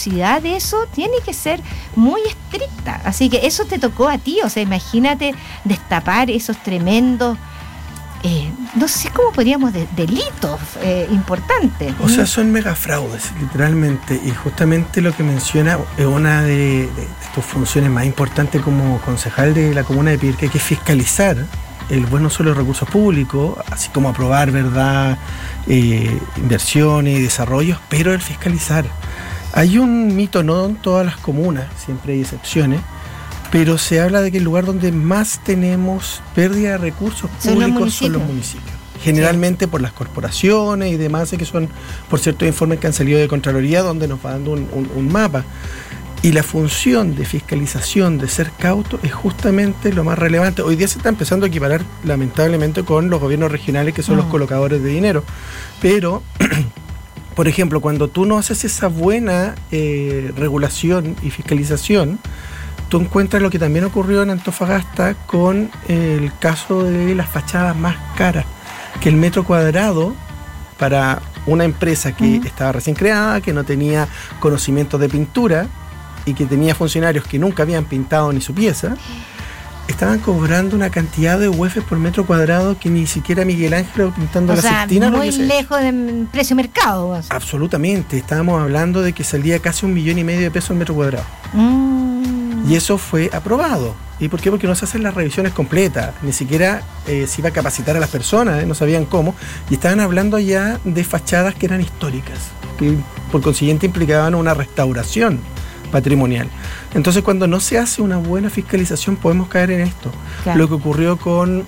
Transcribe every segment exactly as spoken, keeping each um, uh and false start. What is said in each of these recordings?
rigurosidad de eso tiene que ser muy estricta. Así que eso te tocó a ti, o sea, imagínate destapar esos tremendos, eh, no sé cómo podríamos, de, delitos eh, importantes. O sea, son megafraudes, literalmente, y justamente lo que menciona es una de, de, de tus funciones más importantes como concejal de la comuna de Pirque, que es fiscalizar el buen uso de los recursos públicos, así como aprobar, ¿verdad?, eh, inversiones y desarrollos, pero el fiscalizar. Hay un mito, no en todas las comunas, siempre hay excepciones, pero se habla de que el lugar donde más tenemos pérdida de recursos públicos son los municipios. Generalmente sí, por las corporaciones y demás, que son por ciertos informes que han salido de Contraloría, donde nos va dando un, un, un mapa. Y la función de fiscalización, de ser cauto, es justamente lo más relevante. Hoy día se está empezando a equiparar, lamentablemente, con los gobiernos regionales, que son mm. los colocadores de dinero. Pero, por ejemplo, cuando tú no haces esa buena eh, regulación y fiscalización, tú encuentras lo que también ocurrió en Antofagasta con el caso de las fachadas más caras, que el metro cuadrado para una empresa que mm. estaba recién creada, que no tenía conocimientos de pintura, y que tenía funcionarios que nunca habían pintado ni su pieza, estaban cobrando una cantidad de U E F por metro cuadrado que ni siquiera Miguel Ángel pintando o la sea, Sixtina. Muy lejos del precio mercado. O sea. Absolutamente, estábamos hablando de que salía casi un millón y medio de pesos el metro cuadrado. Mm. Y eso fue aprobado. ¿Y por qué? Porque no se hacen las revisiones completas, ni siquiera eh, se iba a capacitar a las personas, eh, no sabían cómo, y estaban hablando ya de fachadas que eran históricas, que por consiguiente implicaban una restauración patrimonial. Entonces, cuando no se hace una buena fiscalización, podemos caer en esto. Claro. Lo que ocurrió con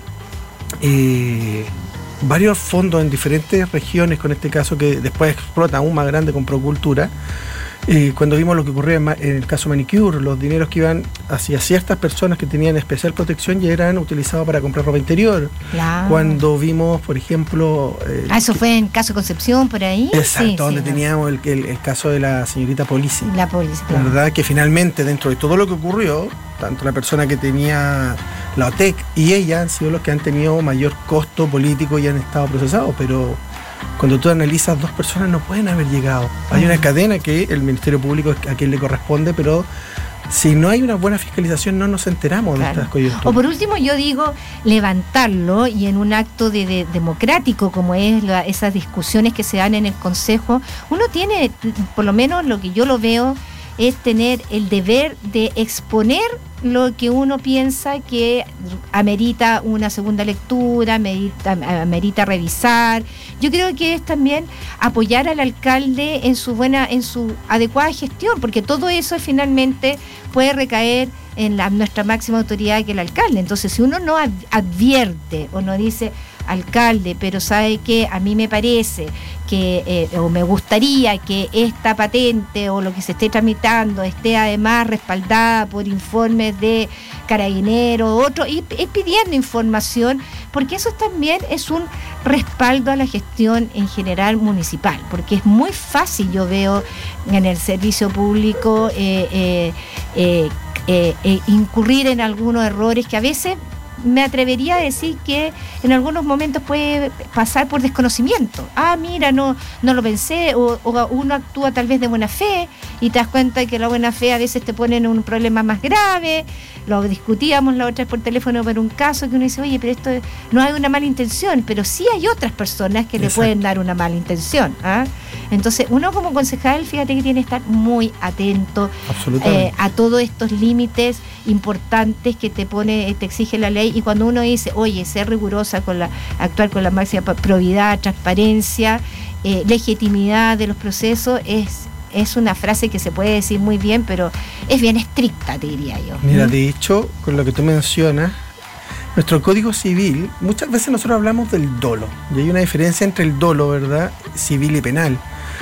eh, varios fondos en diferentes regiones, con este caso que después explota aún más grande con Procultura, eh, cuando vimos lo que ocurría en, en el caso Manicure, los dineros que iban hacia ciertas personas que tenían especial protección ya eran utilizados para comprar ropa interior. Claro. Cuando vimos, por ejemplo... Eh, ah, eso que, fue en caso Concepción, por ahí. Exacto, sí, donde sí, teníamos el, el, el caso de la señorita Polisi. La Polisi, claro. La verdad que finalmente, dentro de todo lo que ocurrió, tanto la persona que tenía la O T E C y ella han sido los que han tenido mayor costo político y han estado procesados, pero... Cuando tú analizas, dos personas no pueden haber llegado. Hay una cadena que el Ministerio Público es a quien le corresponde, pero si no hay una buena fiscalización no nos enteramos claro. de estas coyunturas. O por último, yo digo levantarlo y en un acto de, de democrático como es la, esas discusiones que se dan en el Consejo, uno tiene, por lo menos lo que yo lo veo, es tener el deber de exponer lo que uno piensa que amerita una segunda lectura, amerita, amerita revisar. Yo creo que es también apoyar al alcalde en su buena, en su adecuada gestión, porque todo eso finalmente puede recaer en la, nuestra máxima autoridad, que es el alcalde. Entonces, si uno no advierte o no dice, alcalde, pero sabe que a mí me parece que, eh, o me gustaría que esta patente o lo que se esté tramitando esté además respaldada por informes de Carabineros, otro, y, y pidiendo información, porque eso también es un respaldo a la gestión en general municipal, porque es muy fácil, yo veo en el servicio público eh, eh, eh, eh, eh, incurrir en algunos errores que a veces me atrevería a decir que en algunos momentos puede pasar por desconocimiento. Ah, mira, no, no lo pensé, o, o uno actúa tal vez de buena fe y te das cuenta de que la buena fe a veces te pone en un problema más grave. Lo discutíamos la otra vez por teléfono por un caso que uno dice, oye, pero esto no hay una mala intención, pero sí hay otras personas que Exacto. le pueden dar una mala intención. ¿ah? Entonces, uno como concejal, fíjate que tiene que estar muy atento eh, a todos estos límites importantes que te pone, te exige la ley. Y cuando uno dice, oye, ser rigurosa con la, actuar con la máxima probidad, transparencia, eh, legitimidad de los procesos, es, es una frase que se puede decir muy bien, pero es bien estricta, te diría yo. Mira, ¿Mm? de hecho, con lo que tú mencionas, nuestro Código Civil, muchas veces nosotros hablamos del dolo, y hay una diferencia entre el dolo, ¿verdad?, civil y penal.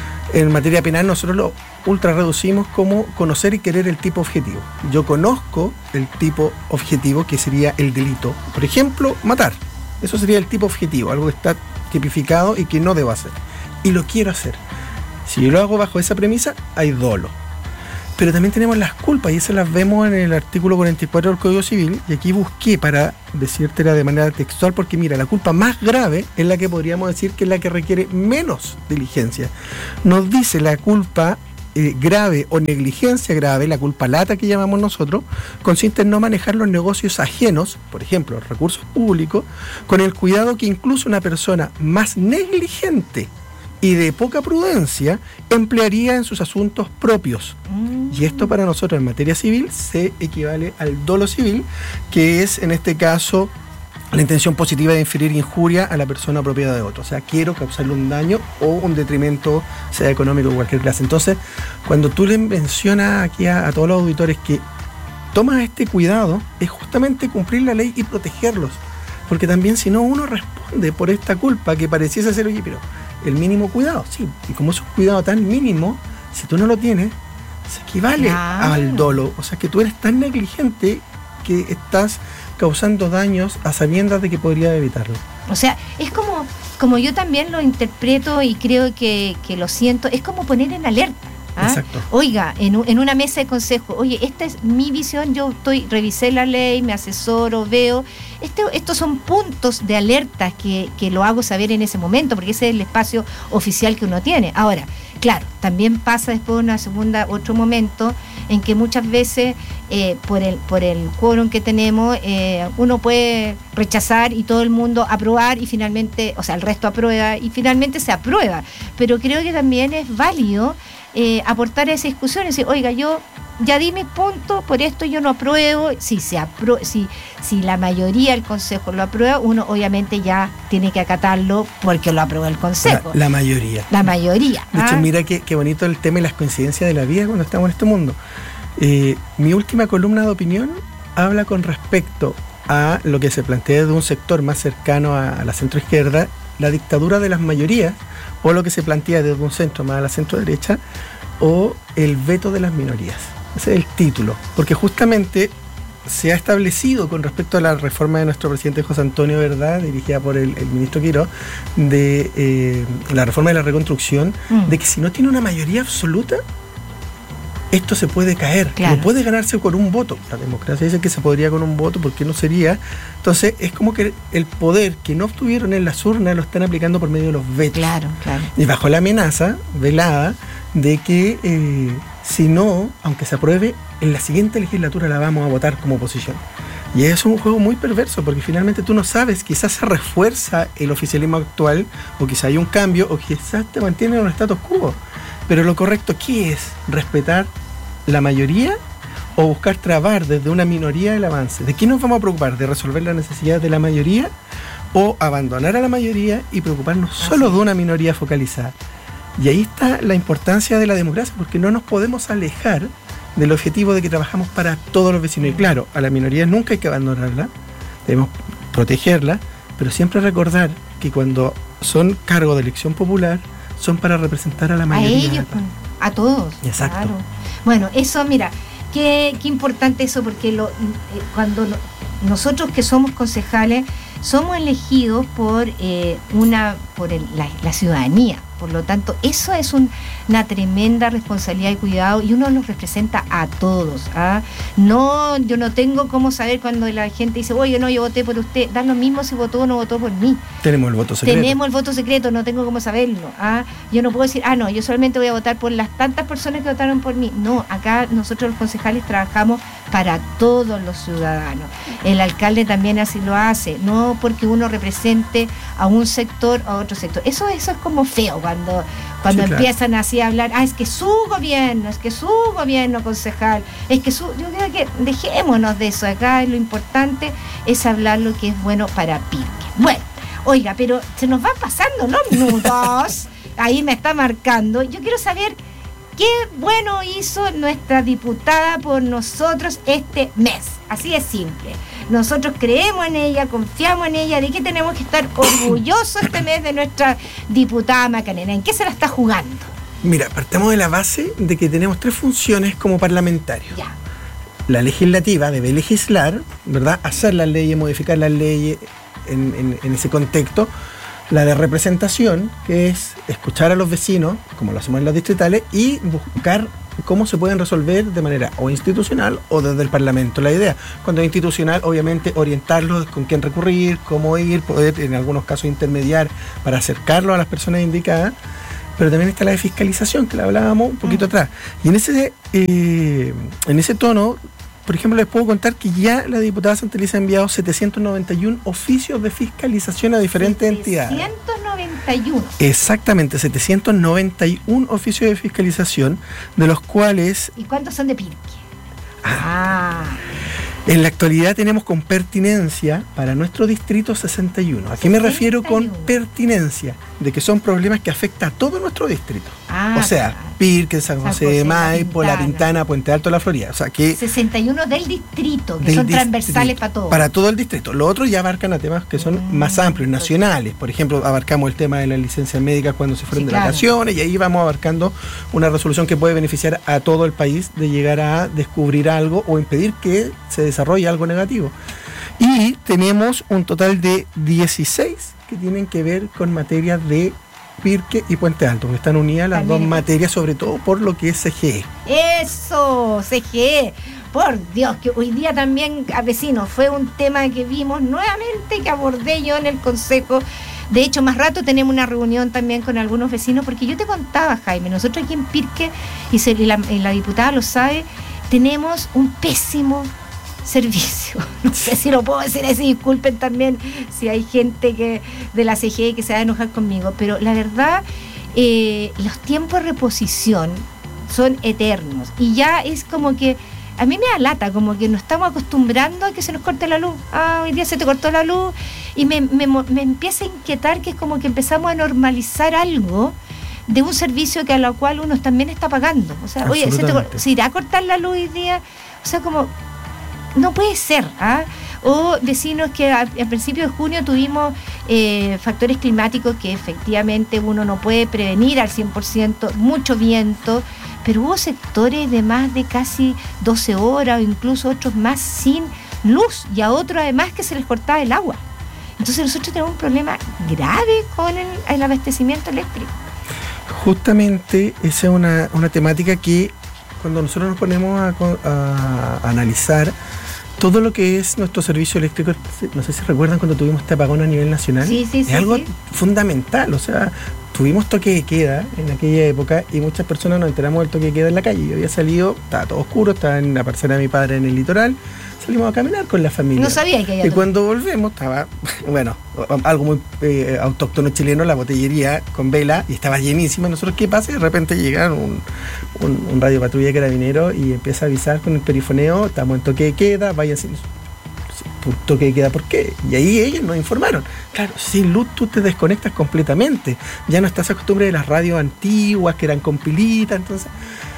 En materia penal nosotros lo ultra reducimos como conocer y querer el tipo objetivo. Yo conozco el tipo objetivo, que sería el delito. Por ejemplo, matar. Eso sería el tipo objetivo, algo que está tipificado y que no debo hacer. Y lo quiero hacer. Si yo lo hago bajo esa premisa, hay dolo. Pero también tenemos las culpas, y esas las vemos en el artículo cuarenta y cuatro del Código Civil, y aquí busqué para decírtela de manera textual, porque mira, la culpa más grave es la que podríamos decir que es la que requiere menos diligencia. Nos dice la culpa eh, grave o negligencia grave, la culpa lata que llamamos nosotros, consiste en no manejar los negocios ajenos, por ejemplo, los recursos públicos, con el cuidado que incluso una persona más negligente y de poca prudencia emplearía en sus asuntos propios. Mm. Y esto para nosotros en materia civil se equivale al dolo civil, que es en este caso la intención positiva de inferir injuria a la persona propiedad de otro. O sea, quiero causarle un daño o un detrimento, sea económico o cualquier clase. Entonces, cuando tú le mencionas aquí a, a todos los auditores que tomas este cuidado, es justamente cumplir la ley y protegerlos. Porque también si no, uno responde por esta culpa que pareciese ser, oye, pero el mínimo cuidado, sí. Y como es un cuidado tan mínimo, si tú no lo tienes, se equivale claro. al dolo. O sea, que tú eres tan negligente que estás causando daños a sabiendas de que podría evitarlo. O sea, es como, como yo también lo interpreto y creo que, que lo siento, es como poner en alerta. ¿Ah? Exacto. Oiga, en, en una mesa de consejo, oye, esta es mi visión, yo estoy, revisé la ley, me asesoro, veo, este, estos son puntos de alerta que, que lo hago saber en ese momento, porque ese es el espacio oficial que uno tiene. Ahora, claro, también pasa después una segunda, otro momento en que muchas veces eh, por el por el quórum que tenemos, eh, uno puede rechazar y todo el mundo aprobar y finalmente, o sea, el resto aprueba y finalmente se aprueba. Pero creo que también es válido eh, aportar a esa discusión y decir, oiga, yo ya di mis puntos, por esto yo no apruebo. Si se apro- si, si la mayoría del Consejo lo aprueba, uno obviamente ya tiene que acatarlo porque lo aprueba el Consejo. La, la mayoría. La mayoría. De hecho, ¿ah? mira qué, qué bonito el tema y las coincidencias de la vida cuando estamos en este mundo. Eh, mi última columna de opinión habla con respecto a lo que se plantea de un sector más cercano a, a la centroizquierda, la dictadura de las mayorías, o lo que se plantea desde un centro más a la centroderecha, o el veto de las minorías. Ese es el título, porque justamente se ha establecido con respecto a la reforma de nuestro presidente José Antonio, ¿verdad?, dirigida por el, el ministro Quirós, de eh, la reforma de la reconstrucción, mm. de que si no tiene una mayoría absoluta, esto se puede caer, claro. no puede ganarse con un voto. La democracia dice que se podría con un voto, ¿por qué no sería? Entonces es como que el poder que no obtuvieron en las urnas lo están aplicando por medio de los vetos. Claro, claro. Y bajo la amenaza velada de que eh, si no, aunque se apruebe, en la siguiente legislatura la vamos a votar como oposición. Y es un juego muy perverso, porque finalmente tú no sabes, quizás se refuerza el oficialismo actual, o quizás hay un cambio, o quizás te mantienen en un status quo. Pero lo correcto aquí es respetar la mayoría o buscar trabar desde una minoría el avance. ¿De qué nos vamos a preocupar? ¿De resolver las necesidades de la mayoría o abandonar a la mayoría y preocuparnos solo de una minoría focalizada? Y ahí está la importancia de la democracia, porque no nos podemos alejar del objetivo de que trabajamos para todos los vecinos. Y claro, a la minoría nunca hay que abandonarla, debemos protegerla, pero siempre recordar que cuando son cargo de elección popular, son para representar a la mayoría. A ellos, a todos. Exacto. Claro. Bueno, eso, mira, qué, qué importante eso, porque lo, eh, cuando lo, nosotros que somos concejales, somos elegidos por eh, una por el, la, la ciudadanía. Por lo tanto, eso es un, una tremenda responsabilidad y cuidado, y uno los representa a todos. ¿ah? No, yo no tengo cómo saber cuando la gente dice, oye, no, yo voté por usted. Da lo mismo si votó o no votó por mí. Tenemos el voto secreto. Tenemos el voto secreto, no tengo cómo saberlo. ¿ah? Yo no puedo decir, ah, no, yo solamente voy a votar por las tantas personas que votaron por mí. No, acá nosotros los concejales trabajamos para todos los ciudadanos. El alcalde también así lo hace, no porque uno represente a un sector o a otro sector. Eso, eso es como feo cuando, cuando sí, empiezan claro. así a hablar, ah, es que su gobierno, es que su gobierno concejal, es que su... Yo creo que dejémonos de eso. Acá lo importante es hablar lo que es bueno para Pirque. Bueno, oiga, pero se nos van pasando los minutos. Ahí me está marcando. Yo quiero saber qué bueno hizo nuestra diputada por nosotros este mes. Así de simple. Nosotros creemos en ella, confiamos en ella. ¿De qué tenemos que estar orgullosos este mes de nuestra diputada Macarena? ¿En qué se la está jugando? Mira, partamos de la base de que tenemos tres funciones como parlamentarios. Ya. La legislativa debe legislar, ¿verdad? Hacer las leyes, modificar las leyes en, en, en ese contexto. La de representación, que es escuchar a los vecinos, como lo hacemos en las distritales, y buscar cómo se pueden resolver de manera o institucional o desde el Parlamento. La idea, cuando es institucional, obviamente orientarlos con quién recurrir, cómo ir, poder en algunos casos intermediar para acercarlos a las personas indicadas. pero también está la de fiscalización, que la hablábamos un poquito mm. atrás. Y en ese, eh, en ese tono, por ejemplo, les puedo contar que ya la diputada Santeliza ha enviado setecientos noventa y uno oficios de fiscalización a diferentes entidades. setecientos noventa y uno. Exactamente, setecientos noventa y uno oficios de fiscalización, de los cuales... ¿Y cuántos son de Pirque? Ah. ah. En la actualidad tenemos con pertinencia para nuestro distrito sesenta y uno. ¿A qué me refiero con pertinencia? De que son problemas que afectan a todo nuestro distrito. Ah, o sea, claro. Pirque, San José de Maipo, La Pintana, Puente Alto, La Florida. O sea, que sesenta y uno del distrito, que son transversales para todo. Para todo el distrito. Los otros ya abarcan a temas que son mm, más amplios, nacionales. Por ejemplo, abarcamos el tema de las licencias médicas cuando se fueron sí, de claro. vacaciones, y ahí vamos abarcando una resolución que puede beneficiar a todo el país de llegar a descubrir algo o impedir que se desarrolle algo negativo. Y tenemos un total de dieciséis que tienen que ver con materias de Pirque y Puente Alto, que están unidas las También. dos materias, sobre todo por lo que es C G E. Eso, C G E. Por Dios, que hoy día también, a vecinos, fue un tema que vimos nuevamente, que abordé yo en el Consejo. De hecho, más rato tenemos una reunión también con algunos vecinos, porque yo te contaba, Jaime, nosotros aquí en Pirque, y, se, y, la, y la diputada lo sabe, tenemos un pésimo servicio. No sé si lo puedo decir así, disculpen también si hay gente que de la C G E que se va a enojar conmigo, pero la verdad, eh, los tiempos de reposición son eternos, y ya es como que a mí me da lata, como que nos estamos acostumbrando a que se nos corte la luz. Ah, hoy día se te cortó la luz, y me, me, me empieza a inquietar que es como que empezamos a normalizar algo de un servicio que a lo cual uno también está pagando. O sea, oye, se, te, se irá a cortar la luz hoy día. O sea, como no puede ser, ¿ah? O vecinos que a, a principios de junio tuvimos eh, factores climáticos que efectivamente uno no puede prevenir al cien por ciento, mucho viento, pero hubo sectores de más de casi doce horas o incluso otros más sin luz, y a otros además que se les cortaba el agua. Entonces nosotros tenemos un problema grave con el, el abastecimiento eléctrico. Justamente esa es una, una temática que cuando nosotros nos ponemos a, a, a analizar todo lo que es nuestro servicio eléctrico, no sé si recuerdan cuando tuvimos este apagón a nivel nacional, sí, sí, es sí, algo sí. fundamental. O sea, tuvimos toque de queda en aquella época y muchas personas nos enteramos del toque de queda en la calle. Yo había salido, estaba todo oscuro, estaba en la parcela de mi padre en el litoral, salimos a caminar con la familia. No sabía que había Y cuando volvemos estaba, bueno, algo muy eh, autóctono chileno, la botellería con vela, y estaba llenísima. Nosotros, ¿qué pasa? Y de repente llega un, un, un radio patrulla de carabineros y empieza a avisar con el perifoneo: estamos en toque de queda, vayan sin toque de queda, ¿por qué? Y ahí ellos nos informaron. Claro, sin luz tú te desconectas completamente, ya no estás acostumbrado a las radios antiguas que eran con pilita. Entonces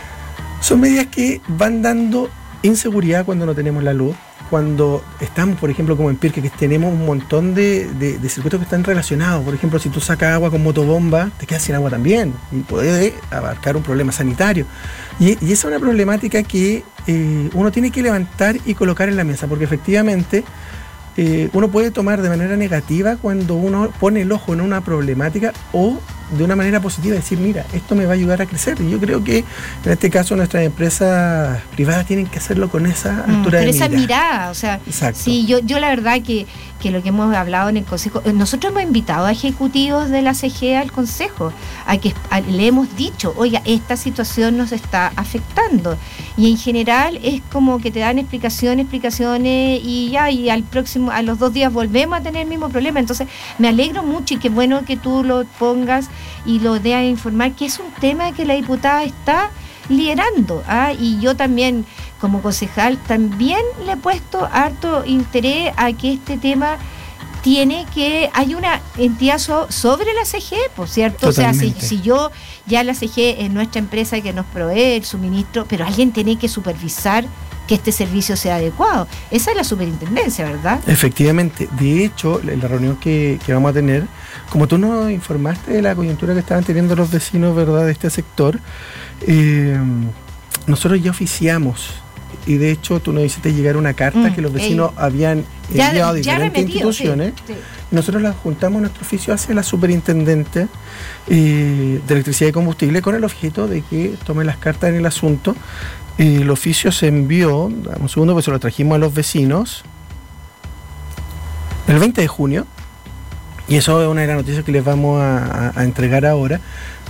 son medidas que van dando inseguridad cuando no tenemos la luz, cuando estamos, por ejemplo, como en Pirque, que tenemos un montón de, de, de circuitos que están relacionados. Por ejemplo, si tú sacas agua con motobomba, te quedas sin agua también, y puede abarcar un problema sanitario. Y, y esa es una problemática que eh, uno tiene que levantar y colocar en la mesa, porque efectivamente eh, uno puede tomar de manera negativa cuando uno pone el ojo en una problemática, o de una manera positiva decir: mira, esto me va a ayudar a crecer. Y yo creo que en este caso nuestras empresas privadas tienen que hacerlo con esa altura mm, de mira. esa mirada, o sea, exacto. Sí, yo, yo la verdad que, que lo que hemos hablado en el Consejo, nosotros hemos invitado a ejecutivos de la C G E al Consejo, a que a, le hemos dicho: oiga, esta situación nos está afectando. Y en general es como que te dan explicaciones, explicaciones, y ya, y al próximo, a los dos días volvemos a tener el mismo problema. Entonces me alegro mucho, y qué bueno que tú lo pongas y lo dé a informar, que es un tema que la diputada está liderando, ¿ah? Y yo también, como concejal, también le he puesto harto interés a que este tema tiene que, hay una entidad so, sobre la C G E, por cierto. Totalmente. O sea, si, si yo, ya la C G E es nuestra empresa que nos provee el suministro, pero alguien tiene que supervisar que este servicio sea adecuado. Esa es la superintendencia, ¿verdad? Efectivamente. De hecho, en la reunión que, que vamos a tener, como tú nos informaste de la coyuntura que estaban teniendo los vecinos, ¿verdad?, de este sector, eh, nosotros ya oficiamos, y de hecho tú nos hiciste llegar una carta mm, que los vecinos ey. habían ya, enviado a diferentes remetido, instituciones, sí, sí. Y nosotros la juntamos en nuestro oficio hacia la superintendente eh, de electricidad y combustible, con el objeto de que tomen las cartas en el asunto. Eh, el oficio se envió, dame un segundo, pues se lo trajimos a los vecinos el veinte de junio, y eso es una de las noticias que les vamos a, a, a entregar ahora,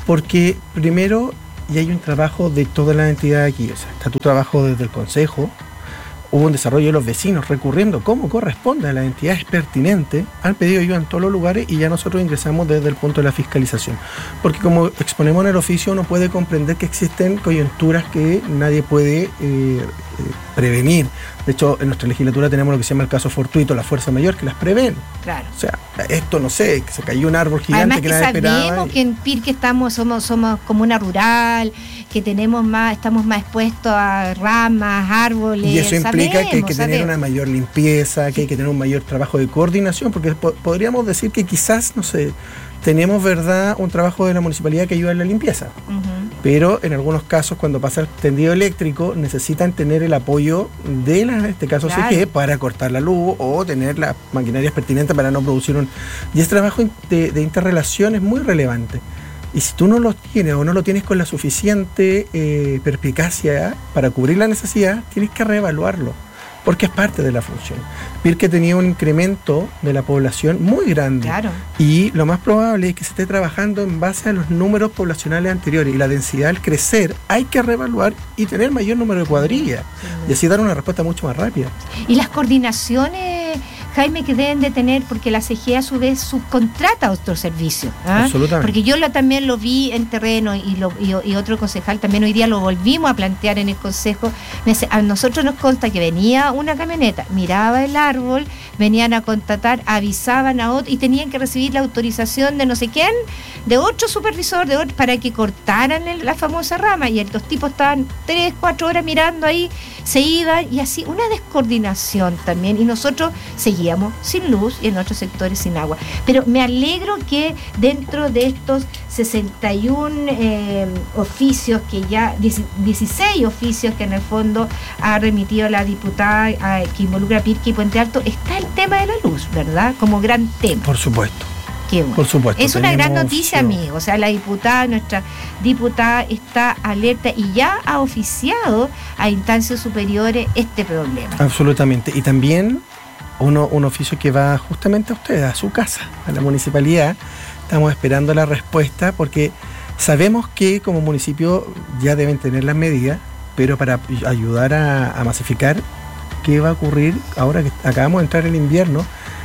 Porque primero, y hay un trabajo de toda la entidad aquí, o sea, está tu trabajo desde el Consejo, hubo un desarrollo de los vecinos recurriendo como corresponde a las entidades pertinentes, han pedido ayuda en todos los lugares y ya nosotros ingresamos desde el punto de la fiscalización. Porque como exponemos en el oficio, uno puede comprender que existen coyunturas que nadie puede eh, eh, prevenir. De hecho, en nuestra legislatura tenemos lo que se llama el caso fortuito, la fuerza mayor, que las prevén. Claro. O sea, esto no sé, que se cayó un árbol gigante. Además que, que nadie sabemos esperaba. que en Pirque estamos, somos, somos comuna rural, que tenemos más, estamos más expuestos a ramas, árboles. Y eso implica sabemos, que hay que sabemos. tener una mayor limpieza, que hay que tener un mayor trabajo de coordinación, porque po- podríamos decir que quizás, no sé, tenemos, ¿verdad?, un trabajo de la municipalidad que ayuda en la limpieza. Uh-huh. Pero en algunos casos, cuando pasa el tendido eléctrico, necesitan tener el apoyo de, la, en este caso, Claro. C G, para cortar la luz o tener las maquinarias pertinentes para no producir un... Y ese trabajo de, de interrelación es muy relevante. Y si tú no lo tienes o no lo tienes con la suficiente eh, perspicacia para cubrir la necesidad, tienes que reevaluarlo, porque es parte de la función. Pirque tenía un incremento de la población muy grande. Claro. Y lo más probable es que se esté trabajando en base a los números poblacionales anteriores. Y la densidad al crecer hay que reevaluar y tener mayor número de cuadrillas. Sí, y así dar una respuesta mucho más rápida. Y las coordinaciones, Jaime, que deben de tener, porque la C G a su vez subcontrata a otros servicios. ¿Ah? Absolutamente. Porque yo lo, también lo vi en terreno y, lo, y, y otro concejal también hoy día lo volvimos a plantear en el consejo. A nosotros nos consta que venía una camioneta, miraba el árbol, venían a contratar, avisaban a otro y tenían que recibir la autorización de no sé quién, de otro supervisor, de otro, para que cortaran el, la famosa rama. Y estos tipos estaban tres, cuatro horas mirando ahí, se iban y así, una descoordinación también. Y nosotros seguíamos sin luz y en otros sectores sin agua. Pero me alegro que dentro de estos sesenta y uno eh, oficios que ya, dieciséis oficios que en el fondo ha remitido la diputada eh, que involucra a Pirque y Puente Alto, está el tema de la luz, ¿verdad? Como gran tema. Por supuesto. Qué bueno. Por supuesto. Es una gran tenemos, noticia, amigo. O sea, la diputada, nuestra diputada está alerta y ya ha oficiado a instancias superiores este problema. Absolutamente. Y también uno, un oficio que va justamente a usted, a su casa, a la municipalidad. Estamos esperando la respuesta porque sabemos que como municipio ya deben tener las medidas, pero para ayudar a, a masificar qué va a ocurrir ahora que acabamos de entrar el invierno,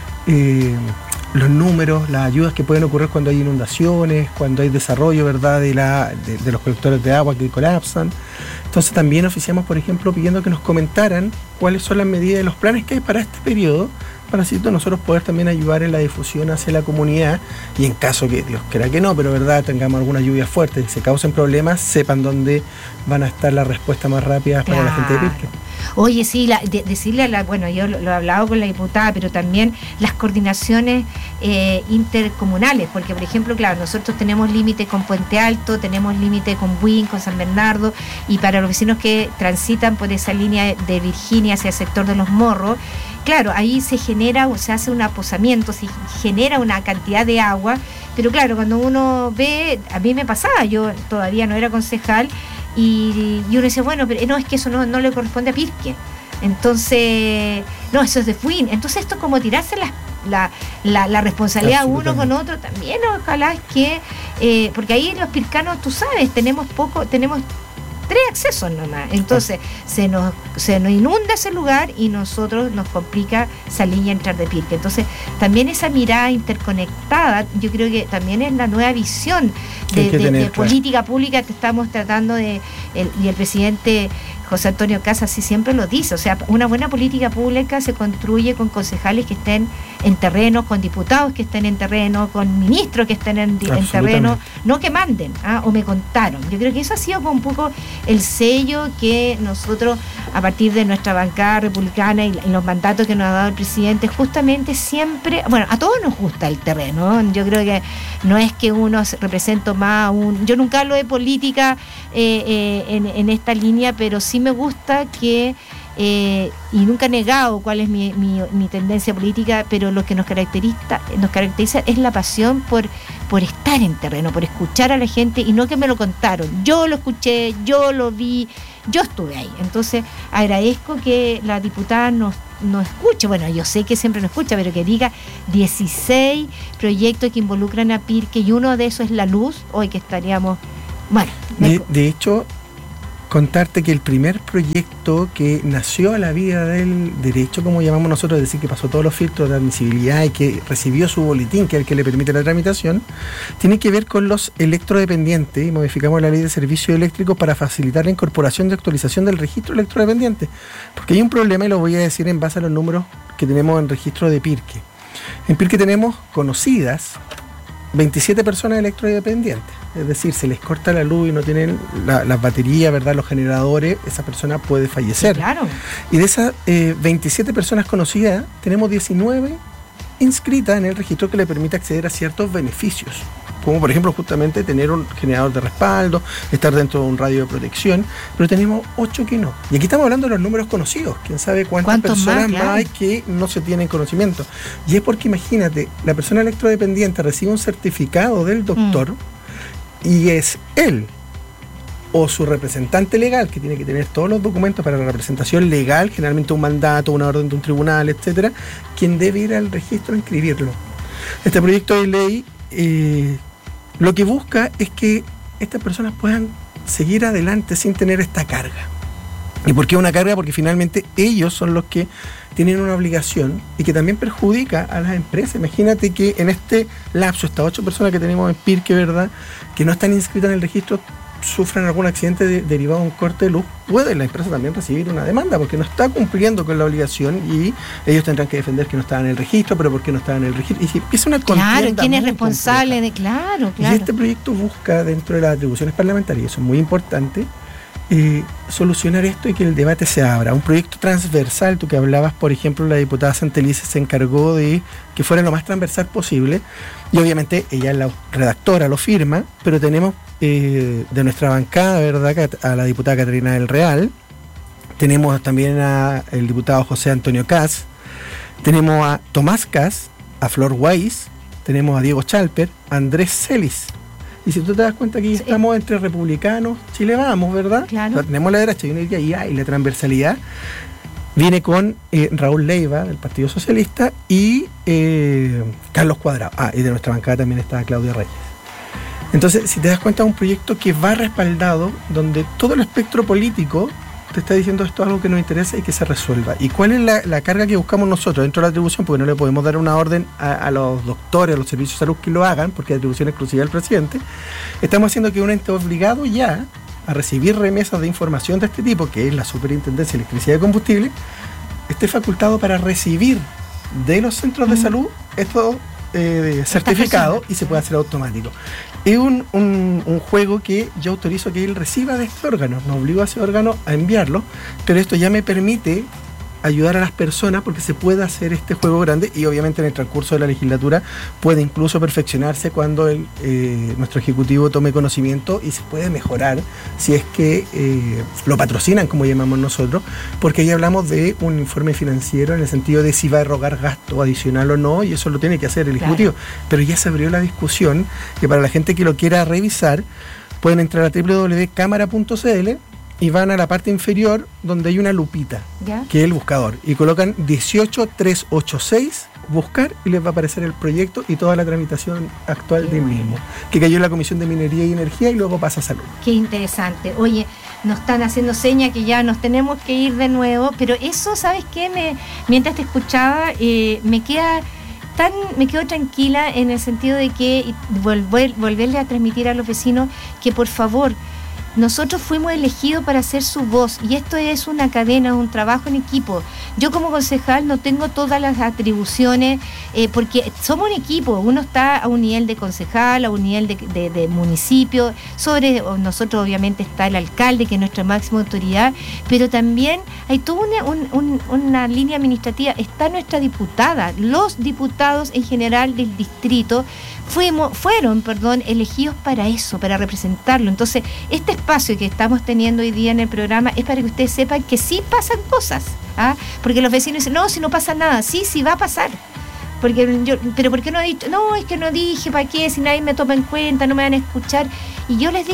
eh, los números, las ayudas que pueden ocurrir cuando hay inundaciones, cuando hay desarrollo, ¿verdad?, de, la, de, de los colectores de agua que colapsan. Entonces también oficiamos, por ejemplo, pidiendo que nos comentaran cuáles son las medidas y los planes que hay para este periodo, para así nosotros poder también ayudar en la difusión hacia la comunidad y en caso que Dios quiera que no, pero verdad, tengamos alguna lluvia fuerte y se causen problemas, sepan dónde van a estar las respuestas más rápidas para claro. la gente de Pirque. Oye, sí, la, de, decirle a la, bueno, yo lo, lo he hablado con la diputada, pero también las coordinaciones eh, intercomunales, porque por ejemplo, claro, nosotros tenemos límite con Puente Alto, tenemos límite con Buin, con San Bernardo, y para los vecinos que transitan por esa línea de Virginia hacia el sector de Los Morros, claro, ahí se genera, o se hace un aposamiento, se genera una cantidad de agua, pero claro, cuando uno ve, a mí me pasaba, yo todavía no era concejal, y, y uno dice, bueno, pero no, es que eso no, no le corresponde a Pirque. Entonces, no, eso es de Fuin. Entonces esto es como tirarse la, la, la, la responsabilidad uno con otro también, ojalá es que, eh, porque ahí los pircanos, tú sabes, tenemos poco, tenemos tres accesos nomás, entonces se nos se nos inunda ese lugar y nosotros nos complica salir y entrar de Pirque. Entonces también esa mirada interconectada, yo creo que también es la nueva visión de, de, tener, de claro. política pública que estamos tratando de, el, y el presidente José Antonio Casas sí siempre lo dice, o sea, una buena política pública se construye con concejales que estén en terreno, con diputados que estén en terreno, con ministros que estén en, en terreno, no que manden, ¿ah? o me contaron. Yo creo que eso ha sido como un poco el sello que nosotros, a partir de nuestra bancada republicana y, y los mandatos que nos ha dado el presidente, justamente siempre, bueno, a todos nos gusta el terreno, ¿no? Yo creo que no es que uno represente más un, yo nunca hablo de política eh, eh, en, en esta línea, pero sí me gusta que, eh, y nunca he negado cuál es mi, mi, mi tendencia política, pero lo que nos caracteriza, nos caracteriza es la pasión por, por estar en terreno, por escuchar a la gente y no que me lo contaron. Yo lo escuché, yo lo vi yo estuve ahí. Entonces, agradezco que la diputada nos, nos escuche, bueno, yo sé que siempre nos escucha, pero que diga dieciséis proyectos que involucran a Pirque y uno de esos es la luz, hoy que estaríamos, bueno. De, de hecho, contarte que el primer proyecto que nació a la vida del derecho, como llamamos nosotros, es decir, que pasó todos los filtros de admisibilidad y que recibió su boletín, que es el que le permite la tramitación, tiene que ver con los electrodependientes, y modificamos la ley de servicios eléctricos para facilitar la incorporación y actualización del registro electrodependiente. Porque hay un problema, y lo voy a decir en base a los números que tenemos en registro de Pirque. En Pirque tenemos conocidas veintisiete personas electrodependientes, es decir, se les corta la luz y no tienen la, las baterías, ¿verdad?, los generadores, esa persona puede fallecer. Sí, claro. Y de esas eh, veintisiete personas conocidas, tenemos diecinueve inscritas en el registro que le permite acceder a ciertos beneficios, como por ejemplo justamente tener un generador de respaldo, estar dentro de un radio de protección, pero tenemos ocho que no. Y aquí estamos hablando de los números conocidos, quién sabe cuántas personas más, claro, más hay que no se tienen conocimiento. Y es porque imagínate, la persona electrodependiente recibe un certificado del doctor mm. y es él o su representante legal, que tiene que tener todos los documentos para la representación legal, generalmente un mandato, una orden de un tribunal, etcétera, quien debe ir al registro a inscribirlo. Este proyecto de ley eh, lo que busca es que estas personas puedan seguir adelante sin tener esta carga. ¿Y por qué una carga? Porque finalmente ellos son los que tienen una obligación y que también perjudica a las empresas. Imagínate que en este lapso, estas ocho personas que tenemos en Pirque, ¿verdad?, que no están inscritas en el registro, sufran algún accidente de, derivado de un corte de luz, puede la empresa también recibir una demanda porque no está cumpliendo con la obligación y ellos tendrán que defender que no estaban en el registro, pero ¿por qué no estaban en el registro? Y si empieza una contienda. Claro, ¿quién es responsable de claro, claro? Y este proyecto busca, dentro de las atribuciones parlamentarias, eso es muy importante, eh, solucionar esto y que el debate se abra. Un proyecto transversal, tú que hablabas, por ejemplo, la diputada Santelice se encargó de que fuera lo más transversal posible y obviamente ella es la redactora, lo firma, pero tenemos Eh, de nuestra bancada, ¿verdad?, a la diputada Catarina del Real, tenemos también al diputado José Antonio Cas, tenemos a Tomás Cas, a Flor Weiss, tenemos a Diego Chalper, a Andrés Celis. Y si tú te das cuenta que sí, estamos entre republicanos, Chile vamos, ¿verdad? Claro. O sea, tenemos la derecha y una idea y la transversalidad viene con eh, Raúl Leiva del Partido Socialista y eh, Carlos Cuadrado. Ah, y de nuestra bancada también está Claudia Reyes. Entonces, si te das cuenta, es un proyecto que va respaldado, donde todo el espectro político te está diciendo esto es algo que nos interesa y que se resuelva. ¿Y cuál es la, la carga que buscamos nosotros dentro de la atribución? Porque no le podemos dar una orden a, a los doctores, a los servicios de salud que lo hagan, porque es atribución exclusiva del presidente. Estamos haciendo que un ente obligado ya a recibir remesas de información de este tipo, que es la Superintendencia de Electricidad y Combustible, esté facultado para recibir de los centros de salud estos eh, certificados y se puede hacer automático. Es un, un, un juego que yo autorizo que él reciba de este órgano, no obligo a ese órgano a enviarlo, pero esto ya me permite ayudar a las personas porque se puede hacer este juego grande y obviamente en el transcurso de la legislatura puede incluso perfeccionarse cuando el, eh, nuestro Ejecutivo tome conocimiento y se puede mejorar si es que eh, lo patrocinan, como llamamos nosotros, porque ahí hablamos de un informe financiero en el sentido de si va a erogar gasto adicional o no, y eso lo tiene que hacer el Ejecutivo. Claro. Pero ya se abrió la discusión que para la gente que lo quiera revisar pueden entrar a doble u doble u doble u punto cámara punto c l y van a la parte inferior donde hay una lupita, ¿ya?, que es el buscador, y colocan dieciocho mil trescientos ochenta y seis, buscar, y les va a aparecer el proyecto y toda la tramitación actual del mismo, que cayó en la Comisión de Minería y Energía y luego pasa a Salud. Qué interesante. Oye, nos están haciendo señas que ya nos tenemos que ir de nuevo, pero eso, ¿sabes qué? Me, mientras te escuchaba, eh, me queda... Tan, me quedo tranquila en el sentido de que volver, volverle a transmitir a los vecinos que por favor, nosotros fuimos elegidos para ser su voz y esto es una cadena, un trabajo en equipo. Yo como concejal no tengo todas las atribuciones eh, porque somos un equipo, uno está a un nivel de concejal, a un nivel de, de, de municipio, sobre nosotros obviamente está el alcalde que es nuestra máxima autoridad, pero también hay toda una, un, un, una línea administrativa, está nuestra diputada, los diputados en general del distrito fuimos, fueron perdón, elegidos para eso, para representarlo. Entonces, este espacio que estamos teniendo hoy día en el programa es para que ustedes sepan que sí pasan cosas, ¿ah? Porque los vecinos dicen, no, si no pasa nada, sí, sí va a pasar. Porque yo, pero ¿por qué no he dicho? No, es que no dije, ¿para qué? Si nadie me toma en cuenta, no me van a escuchar. Y yo les digo,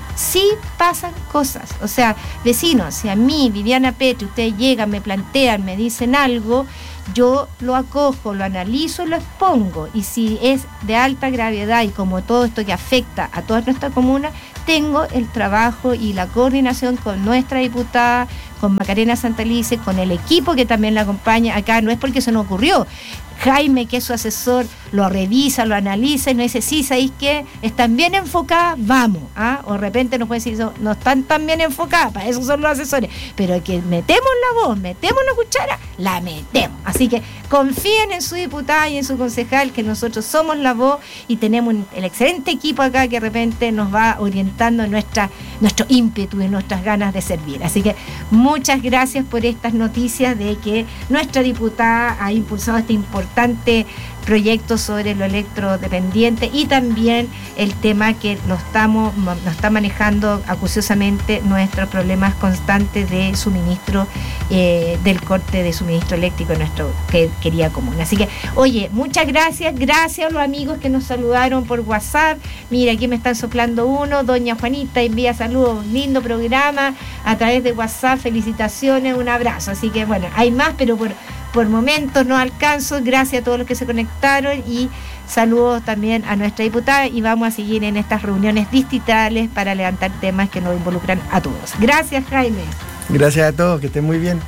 sí pasan cosas. O sea, vecinos, si a mí, Viviana Petri, ustedes llegan, me plantean, me dicen algo, yo lo acojo, lo analizo y lo expongo. Y si es de alta gravedad y como todo esto que afecta a toda nuestra comuna, tengo el trabajo y la coordinación con nuestra diputada, con Macarena Santalice, con el equipo que también la acompaña acá. No es porque se nos ocurrió. Jaime, que es su asesor, lo revisa, lo analiza y nos dice, sí, ¿sabéis qué? ¿Están bien enfocadas? Vamos. ¿ah? O de repente nos puede decir, no, no están tan bien enfocadas, para eso son los asesores. Pero que metemos la voz, metemos la cuchara, la metemos. Así que confíen en su diputada y en su concejal, que nosotros somos la voz y tenemos un, el excelente equipo acá que de repente nos va orientando en nuestra, nuestro ímpetu y nuestras ganas de servir. Así que muchas gracias por estas noticias de que nuestra diputada ha impulsado este importante proyecto sobre lo electrodependiente y también el tema que lo estamos nos está manejando acuciosamente nuestros problemas constantes de suministro, eh, del corte de suministro eléctrico en nuestra que, querida comuna. Así que, oye, muchas gracias, gracias a los amigos que nos saludaron por WhatsApp. Mira, aquí me están soplando uno, doña Juanita envía saludos, lindo programa a través de WhatsApp, felicitaciones, un abrazo. Así que, bueno, hay más, pero por Por momentos no alcanzo, gracias a todos los que se conectaron y saludos también a nuestra diputada y vamos a seguir en estas reuniones distritales para levantar temas que nos involucran a todos. Gracias, Jaime. Gracias a todos, que estén muy bien.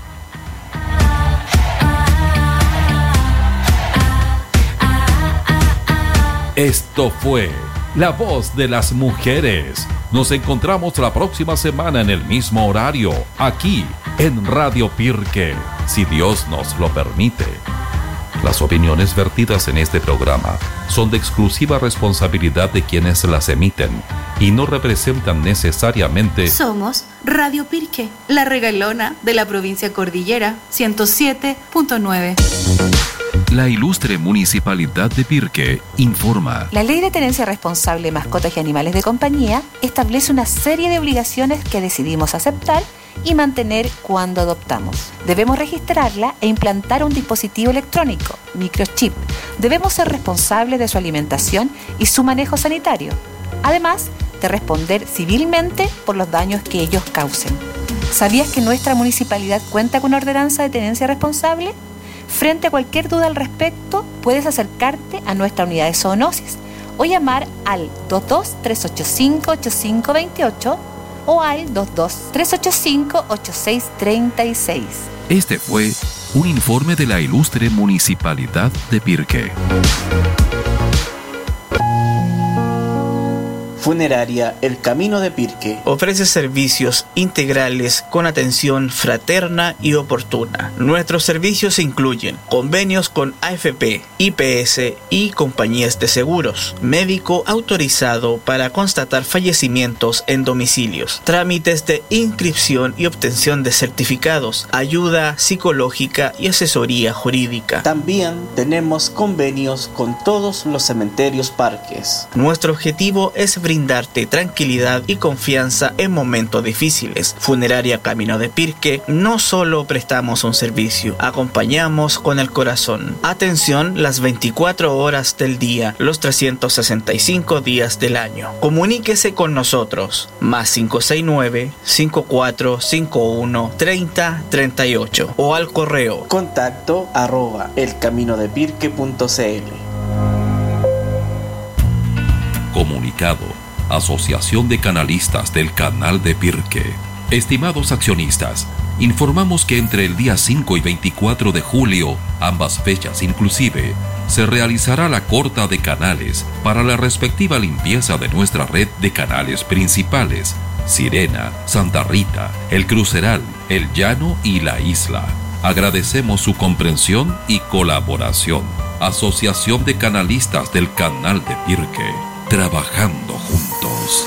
Esto fue La Voz de las Mujeres. Nos encontramos la próxima semana en el mismo horario, aquí en Radio Pirque, si Dios nos lo permite. Las opiniones vertidas en este programa son de exclusiva responsabilidad de quienes las emiten y no representan necesariamente... Somos Radio Pirque, la regalona de la provincia Cordillera, ciento siete punto nueve. La ilustre Municipalidad de Pirque informa. La Ley de Tenencia Responsable de Mascotas y Animales de Compañía establece una serie de obligaciones que decidimos aceptar y mantener cuando adoptamos. Debemos registrarla e implantar un dispositivo electrónico, microchip. Debemos ser responsables de su alimentación y su manejo sanitario, además de responder civilmente por los daños que ellos causen. ¿Sabías que nuestra municipalidad cuenta con una ordenanza de tenencia responsable? Frente a cualquier duda al respecto, puedes acercarte a nuestra unidad de zoonosis o llamar al dos dos, tres ocho cinco, ocho cinco dos ocho o al dos dos, tres ocho cinco, ocho seis tres seis. Este fue un informe de la ilustre Municipalidad de Pirque. Funeraria El Camino de Pirque ofrece servicios integrales con atención fraterna y oportuna. Nuestros servicios incluyen convenios con A F P, I P S y compañías de seguros, médico autorizado para constatar fallecimientos en domicilios, trámites de inscripción y obtención de certificados, ayuda psicológica y asesoría jurídica. También tenemos convenios con todos los cementerios parques. Nuestro objetivo es brindarte tranquilidad y confianza en momentos difíciles. Funeraria Camino de Pirque, no solo prestamos un servicio, acompañamos con el corazón. Atención las veinticuatro horas del día, los trescientos sesenta y cinco días del año. Comuníquese con nosotros, más cinco seis nueve, cinco cuatro cinco uno, tres cero tres ocho o al correo contacto arroba elcaminodepirque punto cl. Comunicado. Asociación de Canalistas del Canal de Pirque. Estimados accionistas, informamos que entre el día cinco y veinticuatro de julio, ambas fechas inclusive, se realizará la corta de canales para la respectiva limpieza de nuestra red de canales principales, Sirena, Santa Rita, El Cruceral, El Llano y La Isla. Agradecemos su comprensión y colaboración. Asociación de Canalistas del Canal de Pirque. Trabajando juntos.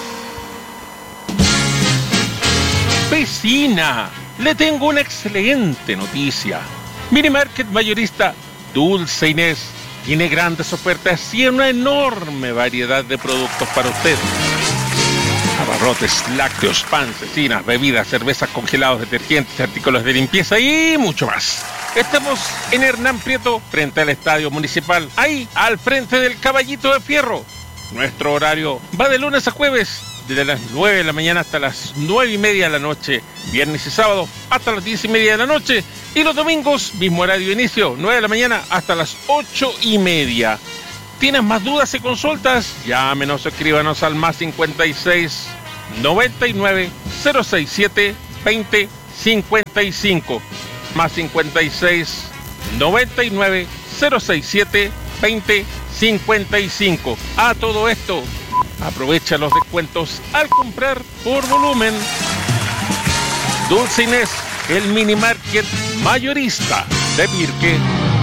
Vecina, le tengo una excelente noticia. Mini Market Mayorista Dulce Inés tiene grandes ofertas y una enorme variedad de productos para usted. Abarrotes, lácteos, pan, cecinas, bebidas, cervezas, congelados, detergentes, artículos de limpieza y mucho más. Estamos en Hernán Prieto, frente al Estadio Municipal, ahí, al frente del Caballito de Fierro. Nuestro horario va de lunes a jueves, desde las nueve de la mañana hasta las nueve y media de la noche, viernes y sábado hasta las diez y media de la noche, y los domingos, mismo horario de inicio, nueve de la mañana hasta las ocho y media. ¿Tienes más dudas y consultas? Llámenos o escríbanos al más cincuenta y seis, noventa y nueve, cero sesenta y siete, veinte, cincuenta y cinco, más cincuenta y seis, noventa y nueve, cero sesenta y siete, veinte, cincuenta y cinco. A todo esto, aprovecha los descuentos al comprar por volumen. Dulce Inés, el mini market mayorista de Pirque.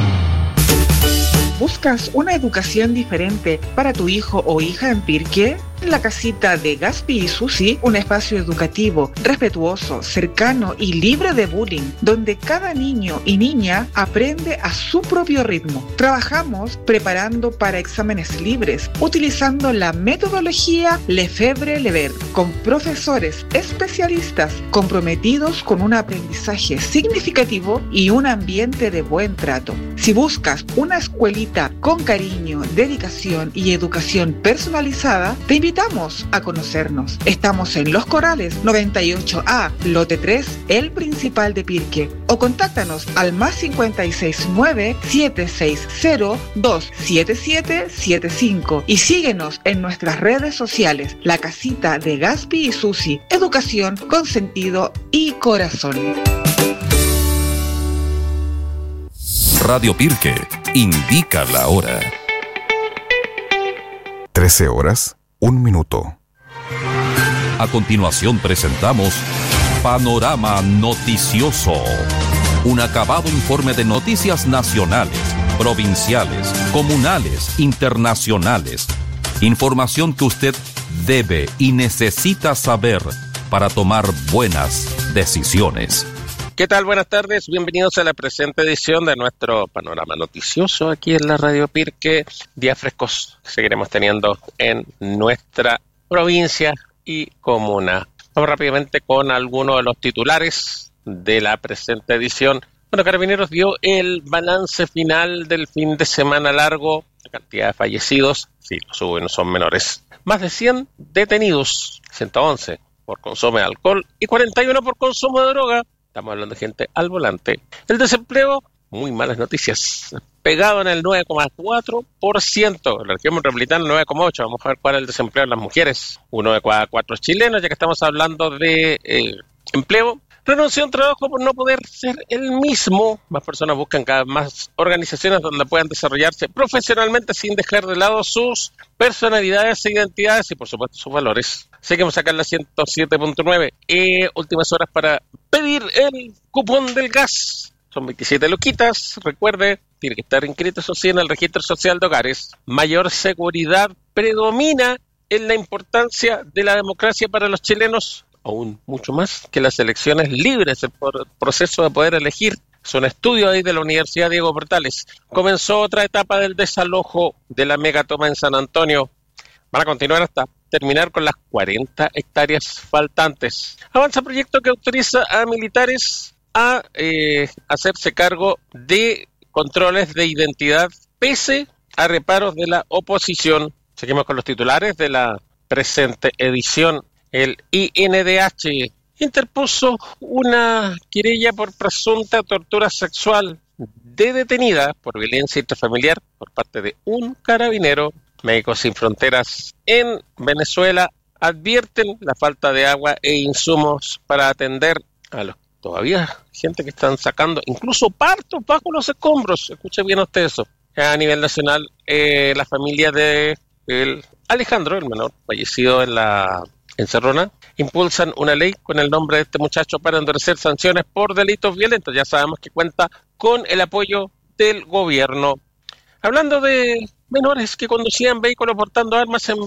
¿Buscas una educación diferente para tu hijo o hija en Pirque? La casita de Gaspi y Susi, un espacio educativo, respetuoso, cercano y libre de bullying, donde cada niño y niña aprende a su propio ritmo. Trabajamos preparando para exámenes libres, utilizando la metodología Lefebvre-Lever, con profesores especialistas comprometidos con un aprendizaje significativo y un ambiente de buen trato. Si buscas una escuelita con cariño, dedicación y educación personalizada, te invitamos Invitamos a conocernos. Estamos en Los Corrales noventa y ocho A, lote tres, el principal de Pirque. O contáctanos al más cincuenta y seis nueve, siete seis cero, dos siete siete siete cinco y síguenos en nuestras redes sociales. La casita de Gaspi y Susi. Educación con sentido y corazón. Radio Pirque indica la hora. trece horas. Un minuto. A continuación presentamos Panorama Noticioso. Un acabado informe de noticias nacionales, provinciales, comunales, internacionales. Información que usted debe y necesita saber para tomar buenas decisiones. ¿Qué tal? Buenas tardes, bienvenidos a la presente edición de nuestro Panorama Noticioso aquí en la Radio Pirque. Días frescos seguiremos teniendo en nuestra provincia y comuna. Vamos rápidamente con algunos de los titulares de la presente edición. Bueno, Carabineros dio el balance final del fin de semana largo. La cantidad de fallecidos, sí, los suben, no son menores. Más de cien detenidos, ciento once por consumo de alcohol y cuarenta y uno por consumo de droga. Estamos hablando de gente al volante. El desempleo, muy malas noticias. Pegado en el nueve coma cuatro por ciento. La región metropolitana nueve coma ocho por ciento. Vamos a ver cuál es el desempleo de las mujeres. Uno de cada cuatro chilenos, ya que estamos hablando de eh, empleo. Renunció a un trabajo por no poder ser el mismo. Más personas buscan cada vez más organizaciones donde puedan desarrollarse profesionalmente sin dejar de lado sus personalidades e identidades y, por supuesto, sus valores. Seguimos acá en la ciento siete punto nueve. Eh, últimas horas para pedir el cupón del gas. Son veintisiete luquitas. Recuerde, tiene que estar inscrito, eso sí, en el registro social de hogares. Mayor seguridad predomina en la importancia de la democracia para los chilenos, aún mucho más que las elecciones libres, el proceso de poder elegir. Es un estudio ahí de la Universidad Diego Portales. Comenzó otra etapa del desalojo de la megatoma en San Antonio. Van a continuar hasta terminar con las cuarenta hectáreas faltantes. Avanza proyecto que autoriza a militares a eh, hacerse cargo de controles de identidad pese a reparos de la oposición. Seguimos con los titulares de la presente edición. El I N D H interpuso una querella por presunta tortura sexual de detenida por violencia intrafamiliar por parte de un carabinero. Médicos Sin Fronteras en Venezuela advierten la falta de agua e insumos para atender a los todavía gente que están sacando incluso partos bajo los escombros. Escuche bien usted eso. A nivel nacional, eh, la familia de el Alejandro, el menor fallecido en la Encerrona, impulsan una ley con el nombre de este muchacho para endurecer sanciones por delitos violentos. Ya sabemos que cuenta con el apoyo del gobierno. Hablando de menores que conducían vehículos portando armas en,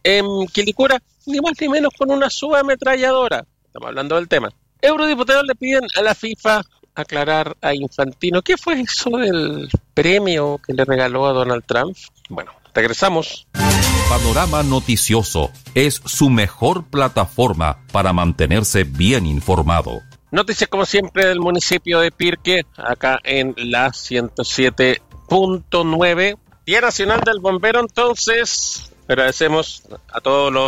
en Quilicura, ni más ni menos con una subametralladora. Estamos hablando del tema. Eurodiputados le piden a la FIFA aclarar a Infantino qué fue eso del premio que le regaló a Donald Trump. Bueno, regresamos. Panorama Noticioso es su mejor plataforma para mantenerse bien informado. Noticias como siempre del municipio de Pirque, acá en la ciento siete punto nueve. Día Nacional del Bombero, entonces agradecemos a todos los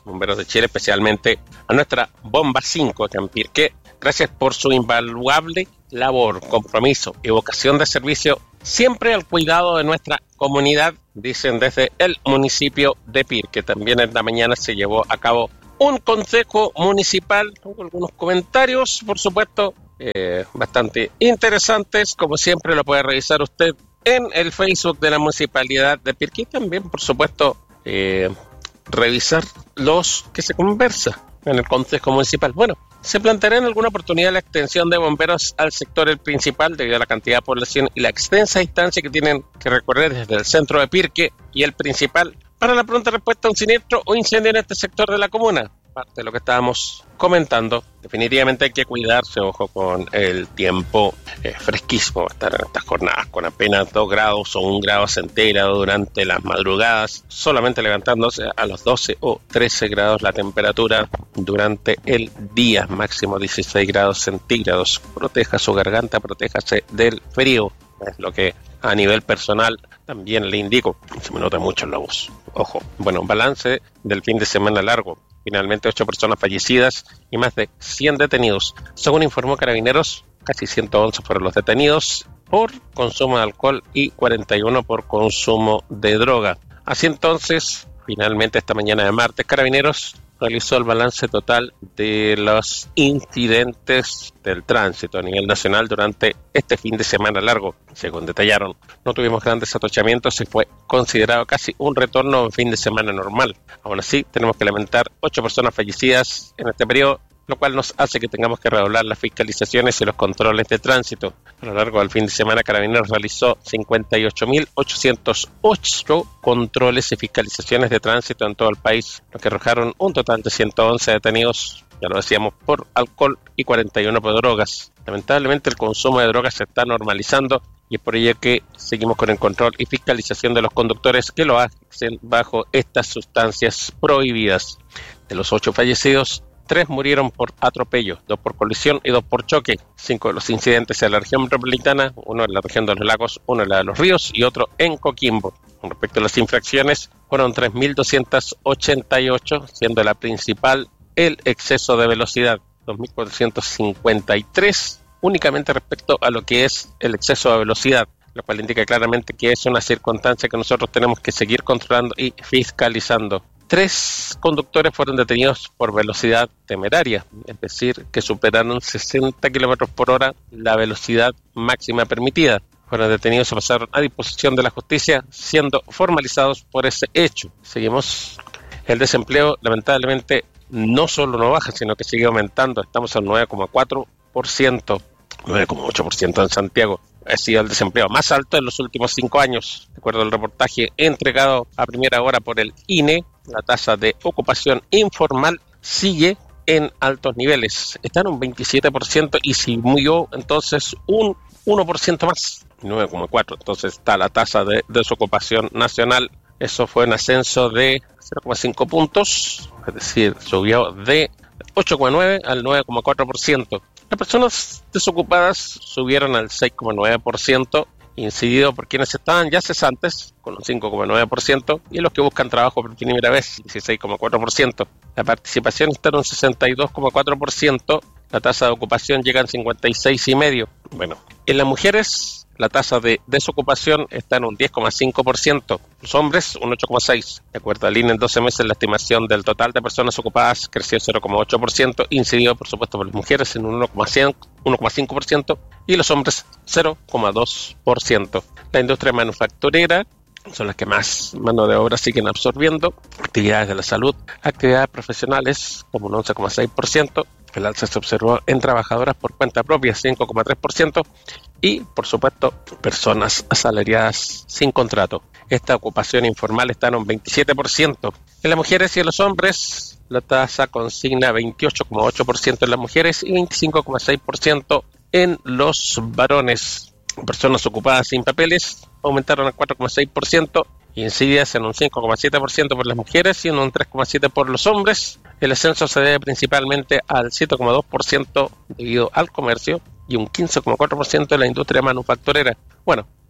Bomberos de Chile, especialmente a nuestra Bomba cinco acá en Pirque. Gracias por su invaluable labor, compromiso y vocación de servicio, siempre al cuidado de nuestra comunidad, dicen desde el municipio de Pirque. También en la mañana se llevó a cabo un consejo municipal con algunos comentarios, por supuesto, eh, bastante interesantes. Como siempre, lo puede revisar usted en el Facebook de la Municipalidad de Pirque y también, por supuesto, eh, revisar los que se conversa en el Consejo Municipal. Bueno, se planteará en alguna oportunidad la extensión de bomberos al sector el principal debido a la cantidad de población y la extensa distancia que tienen que recorrer desde el centro de Pirque y el principal para la pronta respuesta a un siniestro o incendio en este sector de la comuna. Parte de lo que estábamos comentando. Definitivamente hay que cuidarse, ojo, con el tiempo eh, fresquísimo. Estar en estas jornadas con apenas dos grados o un grado centígrado durante las madrugadas, solamente levantándose a los doce o trece grados la temperatura durante el día, máximo dieciséis grados centígrados. Proteja su garganta, protéjase del frío. Es lo que a nivel personal también le indico. Se me nota mucho en la voz. Ojo. Bueno, balance del fin de semana largo. Finalmente, ocho personas fallecidas y más de cien detenidos. Según informó Carabineros, casi ciento once fueron los detenidos por consumo de alcohol y cuarenta y uno por consumo de droga. Así entonces, finalmente esta mañana de martes, Carabineros realizó el balance total de los incidentes del tránsito a nivel nacional durante este fin de semana largo. Según detallaron, no tuvimos grandes atochamientos y fue considerado casi un retorno a un fin de semana normal. Aún así, tenemos que lamentar ocho personas fallecidas en este periodo, lo cual nos hace que tengamos que redoblar las fiscalizaciones y los controles de tránsito. A lo largo del fin de semana, Carabineros realizó cincuenta y ocho mil ochocientos ocho controles y fiscalizaciones de tránsito en todo el país, lo que arrojaron un total de ciento once detenidos, ya lo decíamos, por alcohol y cuarenta y uno por drogas. Lamentablemente, el consumo de drogas se está normalizando y es por ello que seguimos con el control y fiscalización de los conductores que lo hacen bajo estas sustancias prohibidas. De los ocho fallecidos, tres murieron por atropello, dos por colisión y dos por choque. Cinco de los incidentes en la región metropolitana, uno en la región de los lagos, uno en la de los ríos y otro en Coquimbo. Con respecto a las infracciones, fueron tres mil doscientos ochenta y ocho, siendo la principal el exceso de velocidad, dos mil cuatrocientos cincuenta y tres, únicamente respecto a lo que es el exceso de velocidad, lo cual indica claramente que es una circunstancia que nosotros tenemos que seguir controlando y fiscalizando. Tres conductores fueron detenidos por velocidad temeraria, es decir, que superaron sesenta kilómetros por hora la velocidad máxima permitida. Fueron detenidos y pasaron a disposición de la justicia, siendo formalizados por ese hecho. Seguimos. El desempleo, lamentablemente, no solo no baja, sino que sigue aumentando. Estamos al nueve coma cuatro por ciento, nueve coma ocho por ciento en Santiago. Ha sido el desempleo más alto en los últimos cinco años. De acuerdo al reportaje entregado a primera hora por el I N E, la tasa de ocupación informal sigue en altos niveles. Está en un veintisiete por ciento y subió entonces un uno por ciento más, nueve coma cuatro por ciento. Entonces está la tasa de desocupación nacional. Eso fue un ascenso de cero coma cinco puntos, es decir, subió de ocho coma nueve al nueve coma cuatro por ciento. Las personas desocupadas subieron al seis coma nueve por ciento, incidido por quienes estaban ya cesantes, con un cinco coma nueve por ciento, y los que buscan trabajo por primera vez, dieciséis coma cuatro por ciento. La participación está en un sesenta y dos coma cuatro por ciento, la tasa de ocupación llega en cincuenta y seis coma cinco por ciento. Bueno, en las mujeres la tasa de desocupación está en un diez coma cinco por ciento, los hombres un ocho coma seis por ciento. De acuerdo al I N E, en doce meses la estimación del total de personas ocupadas creció cero coma ocho por ciento, incidido por supuesto por las mujeres en un uno coma cinco por ciento y los hombres cero coma dos por ciento. La industria manufacturera son las que más mano de obra siguen absorbiendo. Actividades de la salud, actividades profesionales como un once coma seis por ciento. El alza se observó en trabajadoras por cuenta propia, cinco coma tres por ciento, y, por supuesto, personas asalariadas sin contrato. Esta ocupación informal está en un veintisiete por ciento. En las mujeres y en los hombres, la tasa consigna veintiocho coma ocho por ciento en las mujeres y veinticinco coma seis por ciento en los varones. Personas ocupadas sin papeles aumentaron al cuatro coma seis por ciento, incididas en un cinco coma siete por ciento por las mujeres y en un tres coma siete por ciento por los hombres. El ascenso se debe principalmente al siete coma dos por ciento debido al comercio y un quince coma cuatro por ciento en la industria manufacturera. Bueno,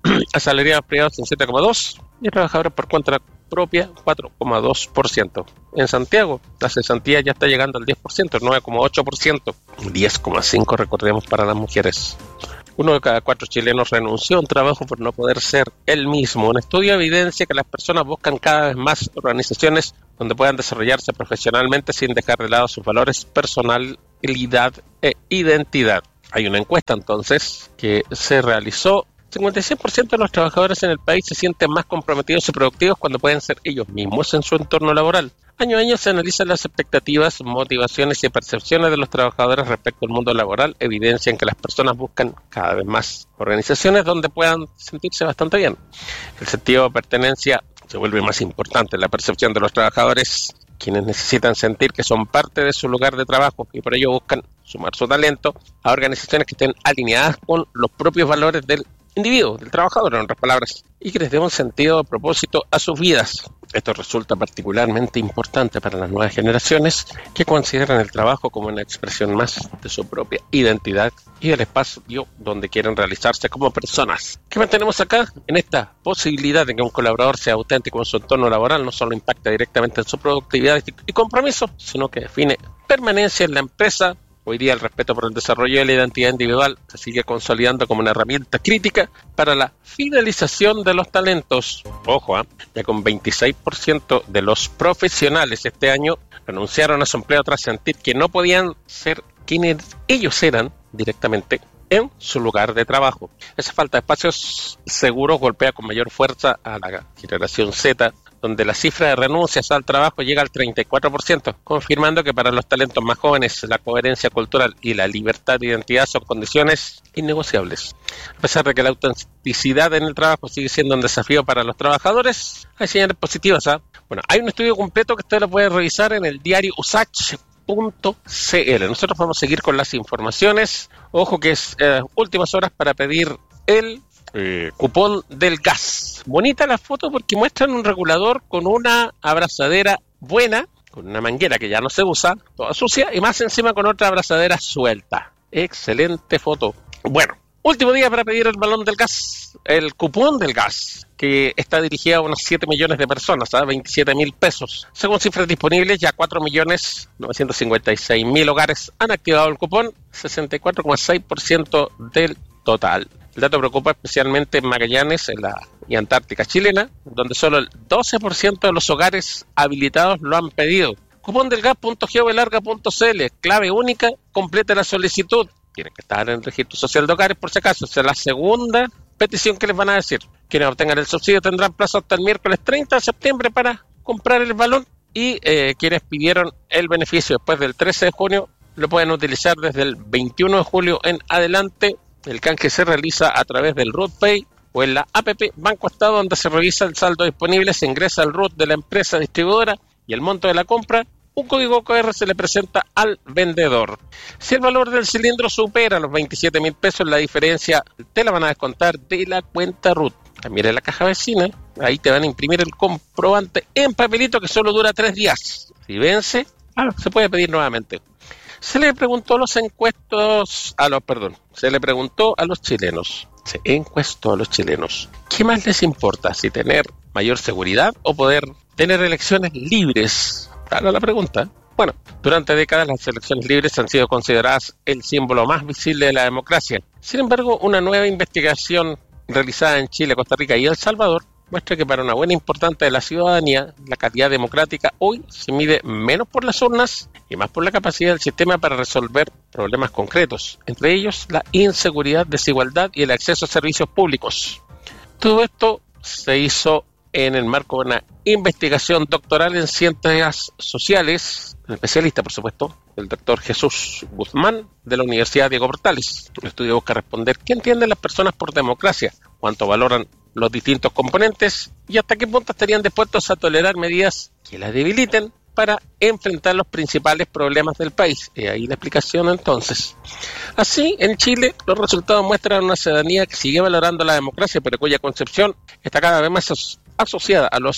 asalariados privados en siete coma dos por ciento y trabajadores por cuenta propia cuatro coma dos por ciento. En Santiago, la cesantía ya está llegando al diez por ciento, nueve coma ocho por ciento, diez coma cinco por ciento recordemos para las mujeres. Uno de cada cuatro chilenos renunció a un trabajo por no poder ser él mismo. Un estudio evidencia que las personas buscan cada vez más organizaciones donde puedan desarrollarse profesionalmente sin dejar de lado sus valores, personalidad e identidad. Hay una encuesta entonces que se realizó. cincuenta y seis por ciento de los trabajadores en el país se sienten más comprometidos y productivos cuando pueden ser ellos mismos en su entorno laboral. Año a año se analizan las expectativas, motivaciones y percepciones de los trabajadores respecto al mundo laboral, evidencian que las personas buscan cada vez más organizaciones donde puedan sentirse bastante bien. El sentido de pertenencia se vuelve más importante, la percepción de los trabajadores, quienes necesitan sentir que son parte de su lugar de trabajo y por ello buscan sumar su talento a organizaciones que estén alineadas con los propios valores del individuo, del trabajador, en otras palabras, y que les dé un sentido de propósito a sus vidas. Esto resulta particularmente importante para las nuevas generaciones que consideran el trabajo como una expresión más de su propia identidad y el espacio donde quieren realizarse como personas. ¿Qué mantenemos acá? En esta posibilidad de que un colaborador sea auténtico en su entorno laboral, no solo impacta directamente en su productividad y compromiso, sino que define permanencia en la empresa. Hoy día el respeto por el desarrollo de la identidad individual se sigue consolidando como una herramienta crítica para la fidelización de los talentos. Ojo, ¿eh? ya con veintiséis por ciento de los profesionales este año renunciaron a su empleo tras sentir que no podían ser quienes ellos eran directamente en su lugar de trabajo. Esa falta de espacios seguros golpea con mayor fuerza a la generación Z, donde la cifra de renuncias al trabajo llega al treinta y cuatro por ciento, confirmando que para los talentos más jóvenes la coherencia cultural y la libertad de identidad son condiciones innegociables. A pesar de que la autenticidad en el trabajo sigue siendo un desafío para los trabajadores, hay señales positivas. ¿eh? Bueno, hay un estudio completo que usted lo puede revisar en el diario usach punto c l. Nosotros vamos a seguir con las informaciones. Ojo que es eh, últimas horas para pedir el Eh, cupón del gas. Bonita la foto porque muestran un regulador con una abrazadera buena, con una manguera que ya no se usa, toda sucia, y más encima con otra abrazadera suelta. Excelente foto. Bueno, último día para pedir el balón del gas, el cupón del gas, que está dirigido a unos siete millones de personas, ¿sabes? veintisiete mil pesos. Según cifras disponibles, ya cuatro millones novecientos cincuenta y seis mil hogares han activado el cupón, sesenta y cuatro coma seis por ciento del total. El dato preocupa especialmente en Magallanes en la, y Antártica chilena, donde solo el doce por ciento de los hogares habilitados lo han pedido. cupón del gas punto gov larga punto c l, clave única, completa la solicitud. Tienen que estar en el registro social de hogares por si acaso. Esa es la segunda petición que les van a decir. Quienes obtengan el subsidio tendrán plazo hasta el miércoles treinta de septiembre para comprar el balón y eh, quienes pidieron el beneficio después del trece de junio lo pueden utilizar desde el veintiuno de julio en adelante. El canje se realiza a través del R U T Pay o en la app Banco Estado, donde se revisa el saldo disponible, se ingresa al R U T de la empresa distribuidora y el monto de la compra. Un código Q R se le presenta al vendedor. Si el valor del cilindro supera los veintisiete mil pesos, la diferencia te la van a descontar de la cuenta R U T. También en la caja vecina, ahí te van a imprimir el comprobante en papelito que solo dura tres días. Si vence, ah, se puede pedir nuevamente. Se le preguntó a los encuestos, a los, perdón, se le preguntó a los chilenos, se encuestó a los chilenos, ¿qué más les importa? ¿Si tener mayor seguridad o poder tener elecciones libres? Claro, la pregunta. Bueno, durante décadas las elecciones libres han sido consideradas el símbolo más visible de la democracia. Sin embargo, una nueva investigación realizada en Chile, Costa Rica y El Salvador muestra que para una buena importante de la ciudadanía, la calidad democrática hoy se mide menos por las urnas y más por la capacidad del sistema para resolver problemas concretos, entre ellos la inseguridad, desigualdad y el acceso a servicios públicos. Todo esto se hizo en el marco de una investigación doctoral en ciencias sociales, un especialista, por supuesto, el doctor Jesús Guzmán, de la Universidad Diego Portales. El estudio busca responder qué entienden las personas por democracia, cuánto valoran los distintos componentes y hasta qué punto estarían dispuestos a tolerar medidas que las debiliten para enfrentar los principales problemas del país. Y ahí la explicación entonces. Así, en Chile, los resultados muestran una ciudadanía que sigue valorando la democracia, pero cuya concepción está cada vez más asociada a los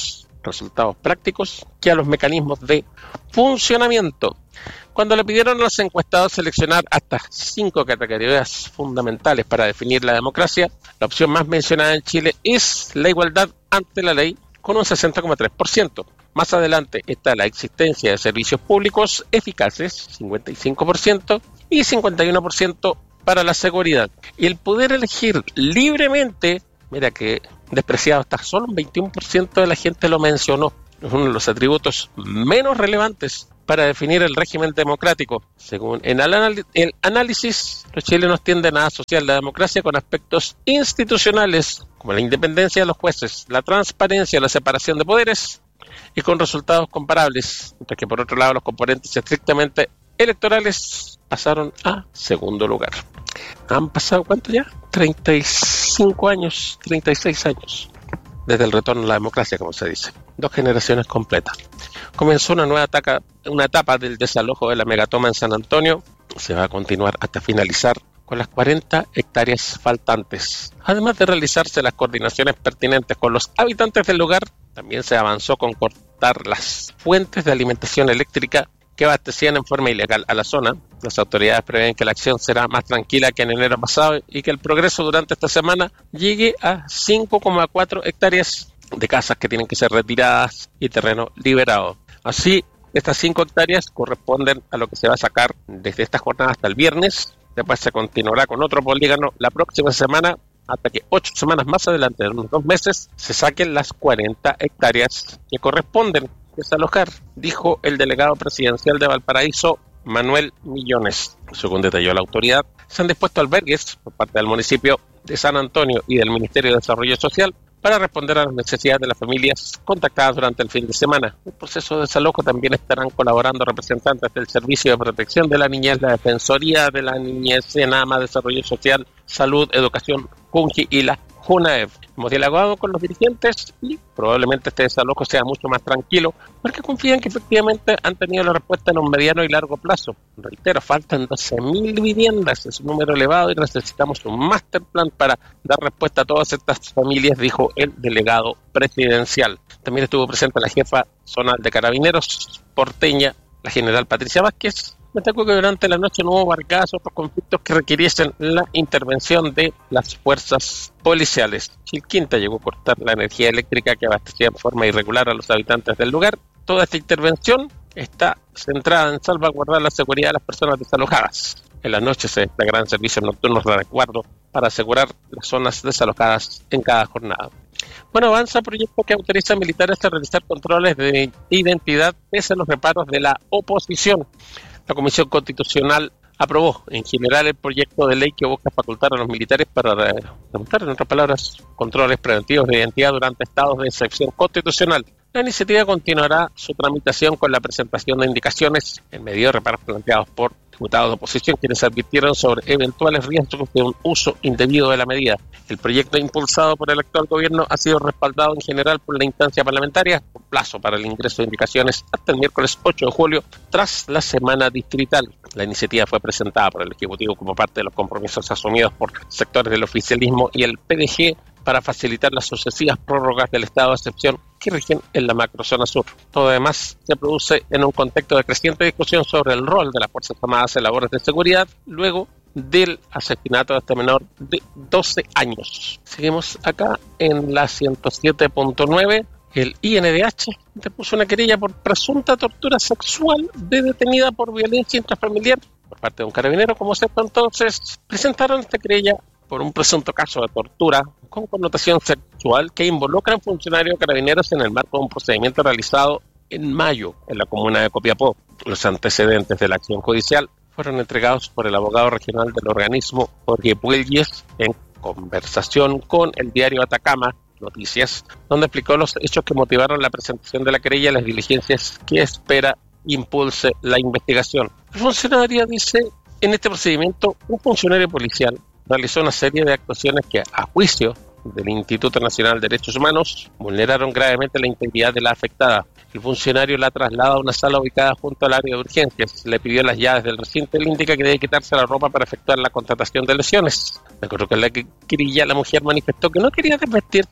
resultados prácticos que a los mecanismos de funcionamiento. Cuando le pidieron a los encuestados seleccionar hasta cinco categorías fundamentales para definir la democracia, la opción más mencionada en Chile es la igualdad ante la ley, con un sesenta coma tres por ciento. Más adelante está la existencia de servicios públicos eficaces, cincuenta y cinco por ciento, y cincuenta y uno por ciento para la seguridad. Y el poder elegir libremente, mira que despreciado está, solo un veintiuno por ciento de la gente lo mencionó. Es uno de los atributos menos relevantes para definir el régimen democrático. Según en el, anal- el análisis, los chilenos tienden a asociar la democracia con aspectos institucionales, como la independencia de los jueces, la transparencia, la separación de poderes, y con resultados comparables, mientras que por otro lado los componentes estrictamente electorales pasaron a segundo lugar. Han pasado, ¿cuánto ya? treinta y cinco años, treinta y seis años, desde el retorno a la democracia, como se dice. Dos generaciones completas. Comenzó una nueva etapa, una etapa del desalojo de la megatoma en San Antonio. Se va a continuar hasta finalizar con las cuarenta hectáreas faltantes. Además de realizarse las coordinaciones pertinentes con los habitantes del lugar, también se avanzó con cortar las fuentes de alimentación eléctrica que abastecían en forma ilegal a la zona. Las autoridades prevén que la acción será más tranquila que en enero pasado y que el progreso durante esta semana llegue a cinco coma cuatro hectáreas de casas que tienen que ser retiradas y terreno liberado. Así, estas cinco hectáreas corresponden a lo que se va a sacar desde esta jornada hasta el viernes. Después se continuará con otro polígono la próxima semana, hasta que ocho semanas más adelante, en unos dos meses, se saquen las cuarenta hectáreas que corresponden desalojar, dijo el delegado presidencial de Valparaíso, Manuel Millones. Según detalló la autoridad, se han dispuesto albergues por parte del municipio de San Antonio y del Ministerio de Desarrollo Social para responder a las necesidades de las familias contactadas durante el fin de semana. En el proceso de desalojo también estarán colaborando representantes del Servicio de Protección de la Niñez, la Defensoría de la Niñez, SENAMA, Desarrollo Social, Salud, Educación, CUNGI y la JUNAEV. Hemos dialogado con los dirigentes y probablemente este desalojo sea mucho más tranquilo, porque confían que efectivamente han tenido la respuesta en un mediano y largo plazo. Reitero, faltan doce mil viviendas, es un número elevado y necesitamos un master plan para dar respuesta a todas estas familias, dijo el delegado presidencial. También estuvo presente la jefa zonal de Carabineros porteña, la general Patricia Vázquez. Destacó que durante la noche no hubo barcadas o otros conflictos que requiriesen la intervención de las fuerzas policiales. Chilquinta llegó a cortar la energía eléctrica que abastecía en forma irregular a los habitantes del lugar. Toda esta intervención está centrada en salvaguardar la seguridad de las personas desalojadas. En la noche se desplegarán servicios nocturnos de resguardo para asegurar las zonas desalojadas en cada jornada. Bueno, avanza proyecto que autoriza a militares a realizar controles de identidad pese a los reparos de la oposición. La Comisión Constitucional aprobó en general el proyecto de ley que busca facultar a los militares para realizar, en otras palabras, controles preventivos de identidad durante estados de excepción constitucional. La iniciativa continuará su tramitación con la presentación de indicaciones en medio de reparos planteados por diputados de oposición, quienes advirtieron sobre eventuales riesgos de un uso indebido de la medida. El proyecto impulsado por el actual gobierno ha sido respaldado en general por la instancia parlamentaria, con plazo para el ingreso de indicaciones hasta el miércoles ocho de julio, tras la semana distrital. La iniciativa fue presentada por el Ejecutivo como parte de los compromisos asumidos por sectores del oficialismo y el P D G para facilitar las sucesivas prórrogas del estado de excepción que rigen en la macrozona sur. Todo además se produce en un contexto de creciente discusión sobre el rol de las Fuerzas Armadas en labores de seguridad, luego del asesinato de este menor de doce años. Seguimos acá en la ciento siete punto nueve. El I N D H depuso una querella por presunta tortura sexual de detenida por violencia intrafamiliar por parte de un carabinero. Como sepa, entonces presentaron esta querella por un presunto caso de tortura con connotación sexual que involucra a un funcionario carabineros en el marco de un procedimiento realizado en mayo en la comuna de Copiapó. Los antecedentes de la acción judicial fueron entregados por el abogado regional del organismo, Jorge Puelles, en conversación con el diario Atacama Noticias, donde explicó los hechos que motivaron la presentación de la querella y las diligencias que espera impulse la investigación. El funcionario dice, en este procedimiento, un funcionario policial realizó una serie de actuaciones que, a juicio del Instituto Nacional de Derechos Humanos, vulneraron gravemente la integridad de la afectada. El funcionario la traslada a una sala ubicada junto al área de urgencias. Le pidió las llaves del recinto y le indica que debe quitarse la ropa para efectuar la contratación de lesiones. De acuerdo con la querella, la mujer manifestó que no quería desvestirse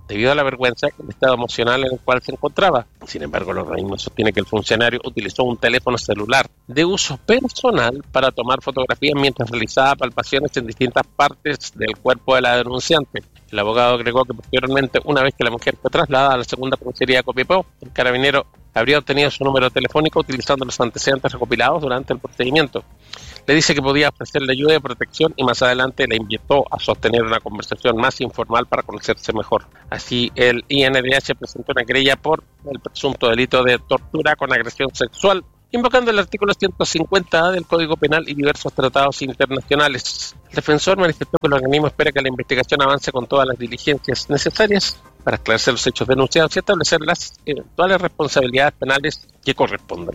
debido a la vergüenza y el estado emocional en el cual se encontraba. Sin embargo, el organismo sostiene que el funcionario utilizó un teléfono celular de uso personal para tomar fotografías mientras realizaba palpaciones en distintas partes del cuerpo de la denunciante. El abogado agregó que posteriormente, una vez que la mujer fue trasladada a la segunda comisaría de Copiapó, el carabinero habría obtenido su número telefónico utilizando los antecedentes recopilados durante el procedimiento. Le dice que podía ofrecerle ayuda y protección y más adelante le invitó a sostener una conversación más informal para conocerse mejor. Así, el I N D H presentó una querella por el presunto delito de tortura con agresión sexual, invocando el artículo ciento cincuenta A del Código Penal y diversos tratados internacionales. El defensor manifestó que el organismo espera que la investigación avance con todas las diligencias necesarias para esclarecer los hechos denunciados y establecer las eventuales responsabilidades penales que correspondan.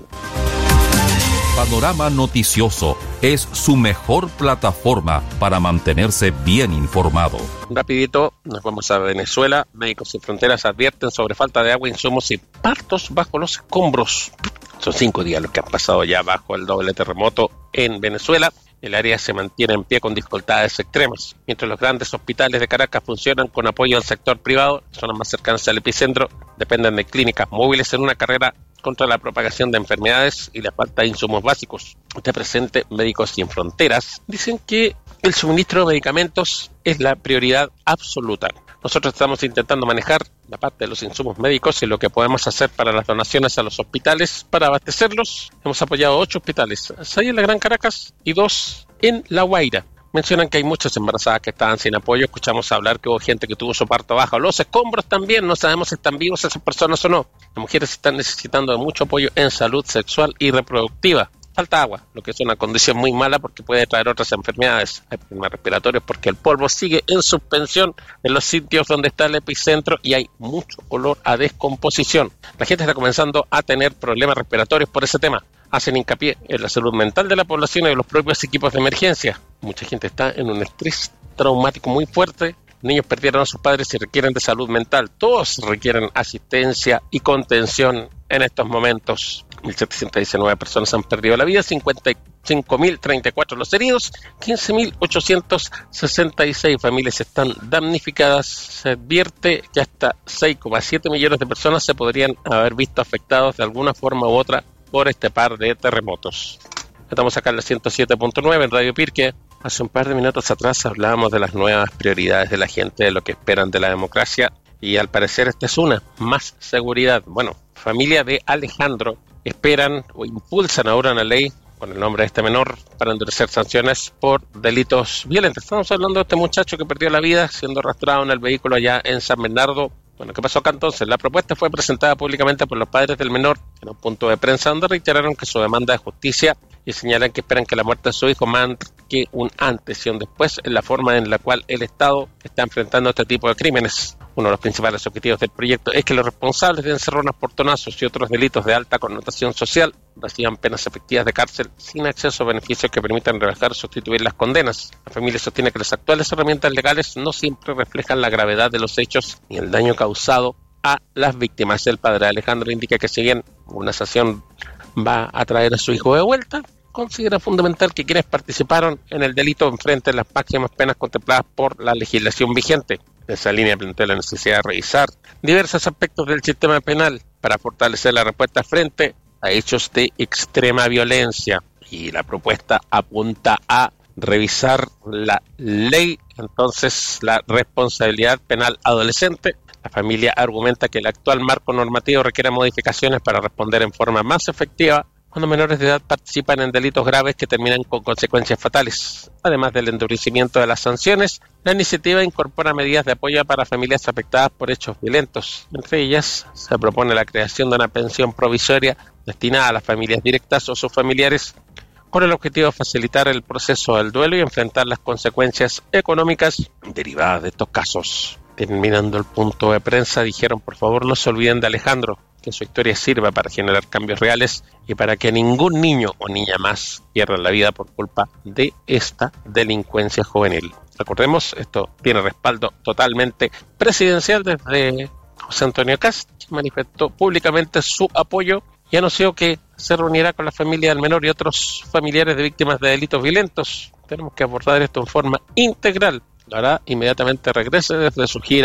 Panorama Noticioso es su mejor plataforma para mantenerse bien informado. Rapidito, nos vamos a Venezuela. Médicos Sin Fronteras advierten sobre falta de agua, insumos y partos bajo los escombros. Son cinco días los que han pasado ya bajo el doble terremoto en Venezuela. El área se mantiene en pie con dificultades extremas. Mientras los grandes hospitales de Caracas funcionan con apoyo al sector privado, las zonas más cercanas al epicentro dependen de clínicas móviles en una carrera contra la propagación de enfermedades y la falta de insumos básicos. Este presente, Médicos Sin Fronteras dicen que el suministro de medicamentos es la prioridad absoluta. Nosotros estamos intentando manejar la parte de los insumos médicos y lo que podemos hacer para las donaciones a los hospitales para abastecerlos. Hemos apoyado ocho hospitales, seis en la Gran Caracas y dos en La Guaira. Mencionan que hay muchas embarazadas que estaban sin apoyo. Escuchamos hablar que hubo gente que tuvo su parto bajo los escombros también. No sabemos si están vivos esas personas o no. Las mujeres están necesitando de mucho apoyo en salud sexual y reproductiva. Falta agua, lo que es una condición muy mala porque puede traer otras enfermedades. Hay problemas respiratorios porque el polvo sigue en suspensión en los sitios donde está el epicentro y hay mucho olor a descomposición. La gente está comenzando a tener problemas respiratorios por ese tema. Hacen hincapié en la salud mental de la población y de los propios equipos de emergencia. Mucha gente está en un estrés traumático muy fuerte. Niños perdieron a sus padres y requieren de salud mental. Todos requieren asistencia y contención en estos momentos. mil setecientas diecinueve personas han perdido la vida, cincuenta y cinco mil treinta y cuatro los heridos, quince mil ochocientos sesenta y seis familias están damnificadas. Se advierte que hasta seis coma siete millones de personas se podrían haber visto afectados de alguna forma u otra por este par de terremotos. Estamos acá en la ciento siete punto nueve en Radio Pirque. Hace un par de minutos atrás hablábamos de las nuevas prioridades de la gente, de lo que esperan de la democracia, y al parecer esta es una, más seguridad. Bueno, familia de Alejandro esperan o impulsan ahora una ley con el nombre de este menor para endurecer sanciones por delitos violentos. Estamos hablando de este muchacho que perdió la vida siendo arrastrado en el vehículo allá en San Bernardo. Bueno, ¿qué pasó acá entonces? La propuesta fue presentada públicamente por los padres del menor en un punto de prensa donde reiteraron que su demanda de justicia y señalan que esperan que la muerte de su hijo marque un antes y un después en la forma en la cual el Estado está enfrentando este tipo de crímenes. Uno de los principales objetivos del proyecto es que los responsables de encerronas, portonazos y otros delitos de alta connotación social reciban penas efectivas de cárcel sin acceso a beneficios que permitan rebajar o sustituir las condenas. La familia sostiene que las actuales herramientas legales no siempre reflejan la gravedad de los hechos ni el daño causado a las víctimas. El padre Alejandro indica que si bien una sanción va a traer a su hijo de vuelta, considera fundamental que quienes participaron en el delito enfrenten las máximas penas contempladas por la legislación vigente. En esa línea plantea la necesidad de revisar diversos aspectos del sistema penal para fortalecer la respuesta frente a hechos de extrema violencia. Y la propuesta apunta a revisar la ley, entonces la responsabilidad penal adolescente. La familia argumenta que el actual marco normativo requiere modificaciones para responder en forma más efectiva cuando menores de edad participan en delitos graves que terminan con consecuencias fatales. Además del endurecimiento de las sanciones, la iniciativa incorpora medidas de apoyo para familias afectadas por hechos violentos. Entre ellas, se propone la creación de una pensión provisoria destinada a las familias directas o sus familiares, con el objetivo de facilitar el proceso del duelo y enfrentar las consecuencias económicas derivadas de estos casos. Terminando el punto de prensa, dijeron: por favor no se olviden de Alejandro, que su historia sirva para generar cambios reales y para que ningún niño o niña más pierda la vida por culpa de esta delincuencia juvenil. Recordemos, esto tiene respaldo totalmente presidencial desde José Antonio Kast, que manifestó públicamente su apoyo y anunció que se reunirá con la familia del menor y otros familiares de víctimas de delitos violentos. Tenemos que abordar esto en forma integral. Lo hará inmediatamente regrese desde su gira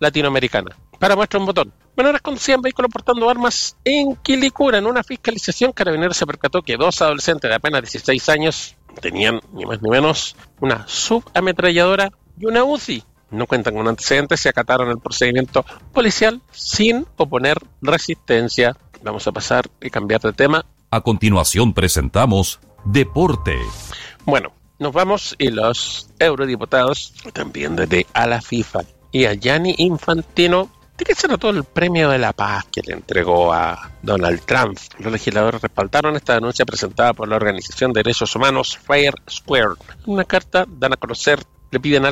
latinoamericana. Para muestra un botón. Menores conducían vehículos portando armas en Quilicura. En una fiscalización, Carabineros se percató que dos adolescentes de apenas dieciséis años tenían, ni más ni menos, una subametralladora y una U C I. No cuentan con antecedentes y acataron el procedimiento policial sin oponer resistencia. Vamos a pasar y cambiar de tema. A continuación presentamos Deporte. Bueno, nos vamos y los eurodiputados también desde a la FIFA y a Gianni Infantino. ¿De qué se trató el premio de la paz que le entregó a Donald Trump? Los legisladores respaldaron esta denuncia presentada por la organización de derechos humanos Fair Square. En una carta dan a conocer, le piden al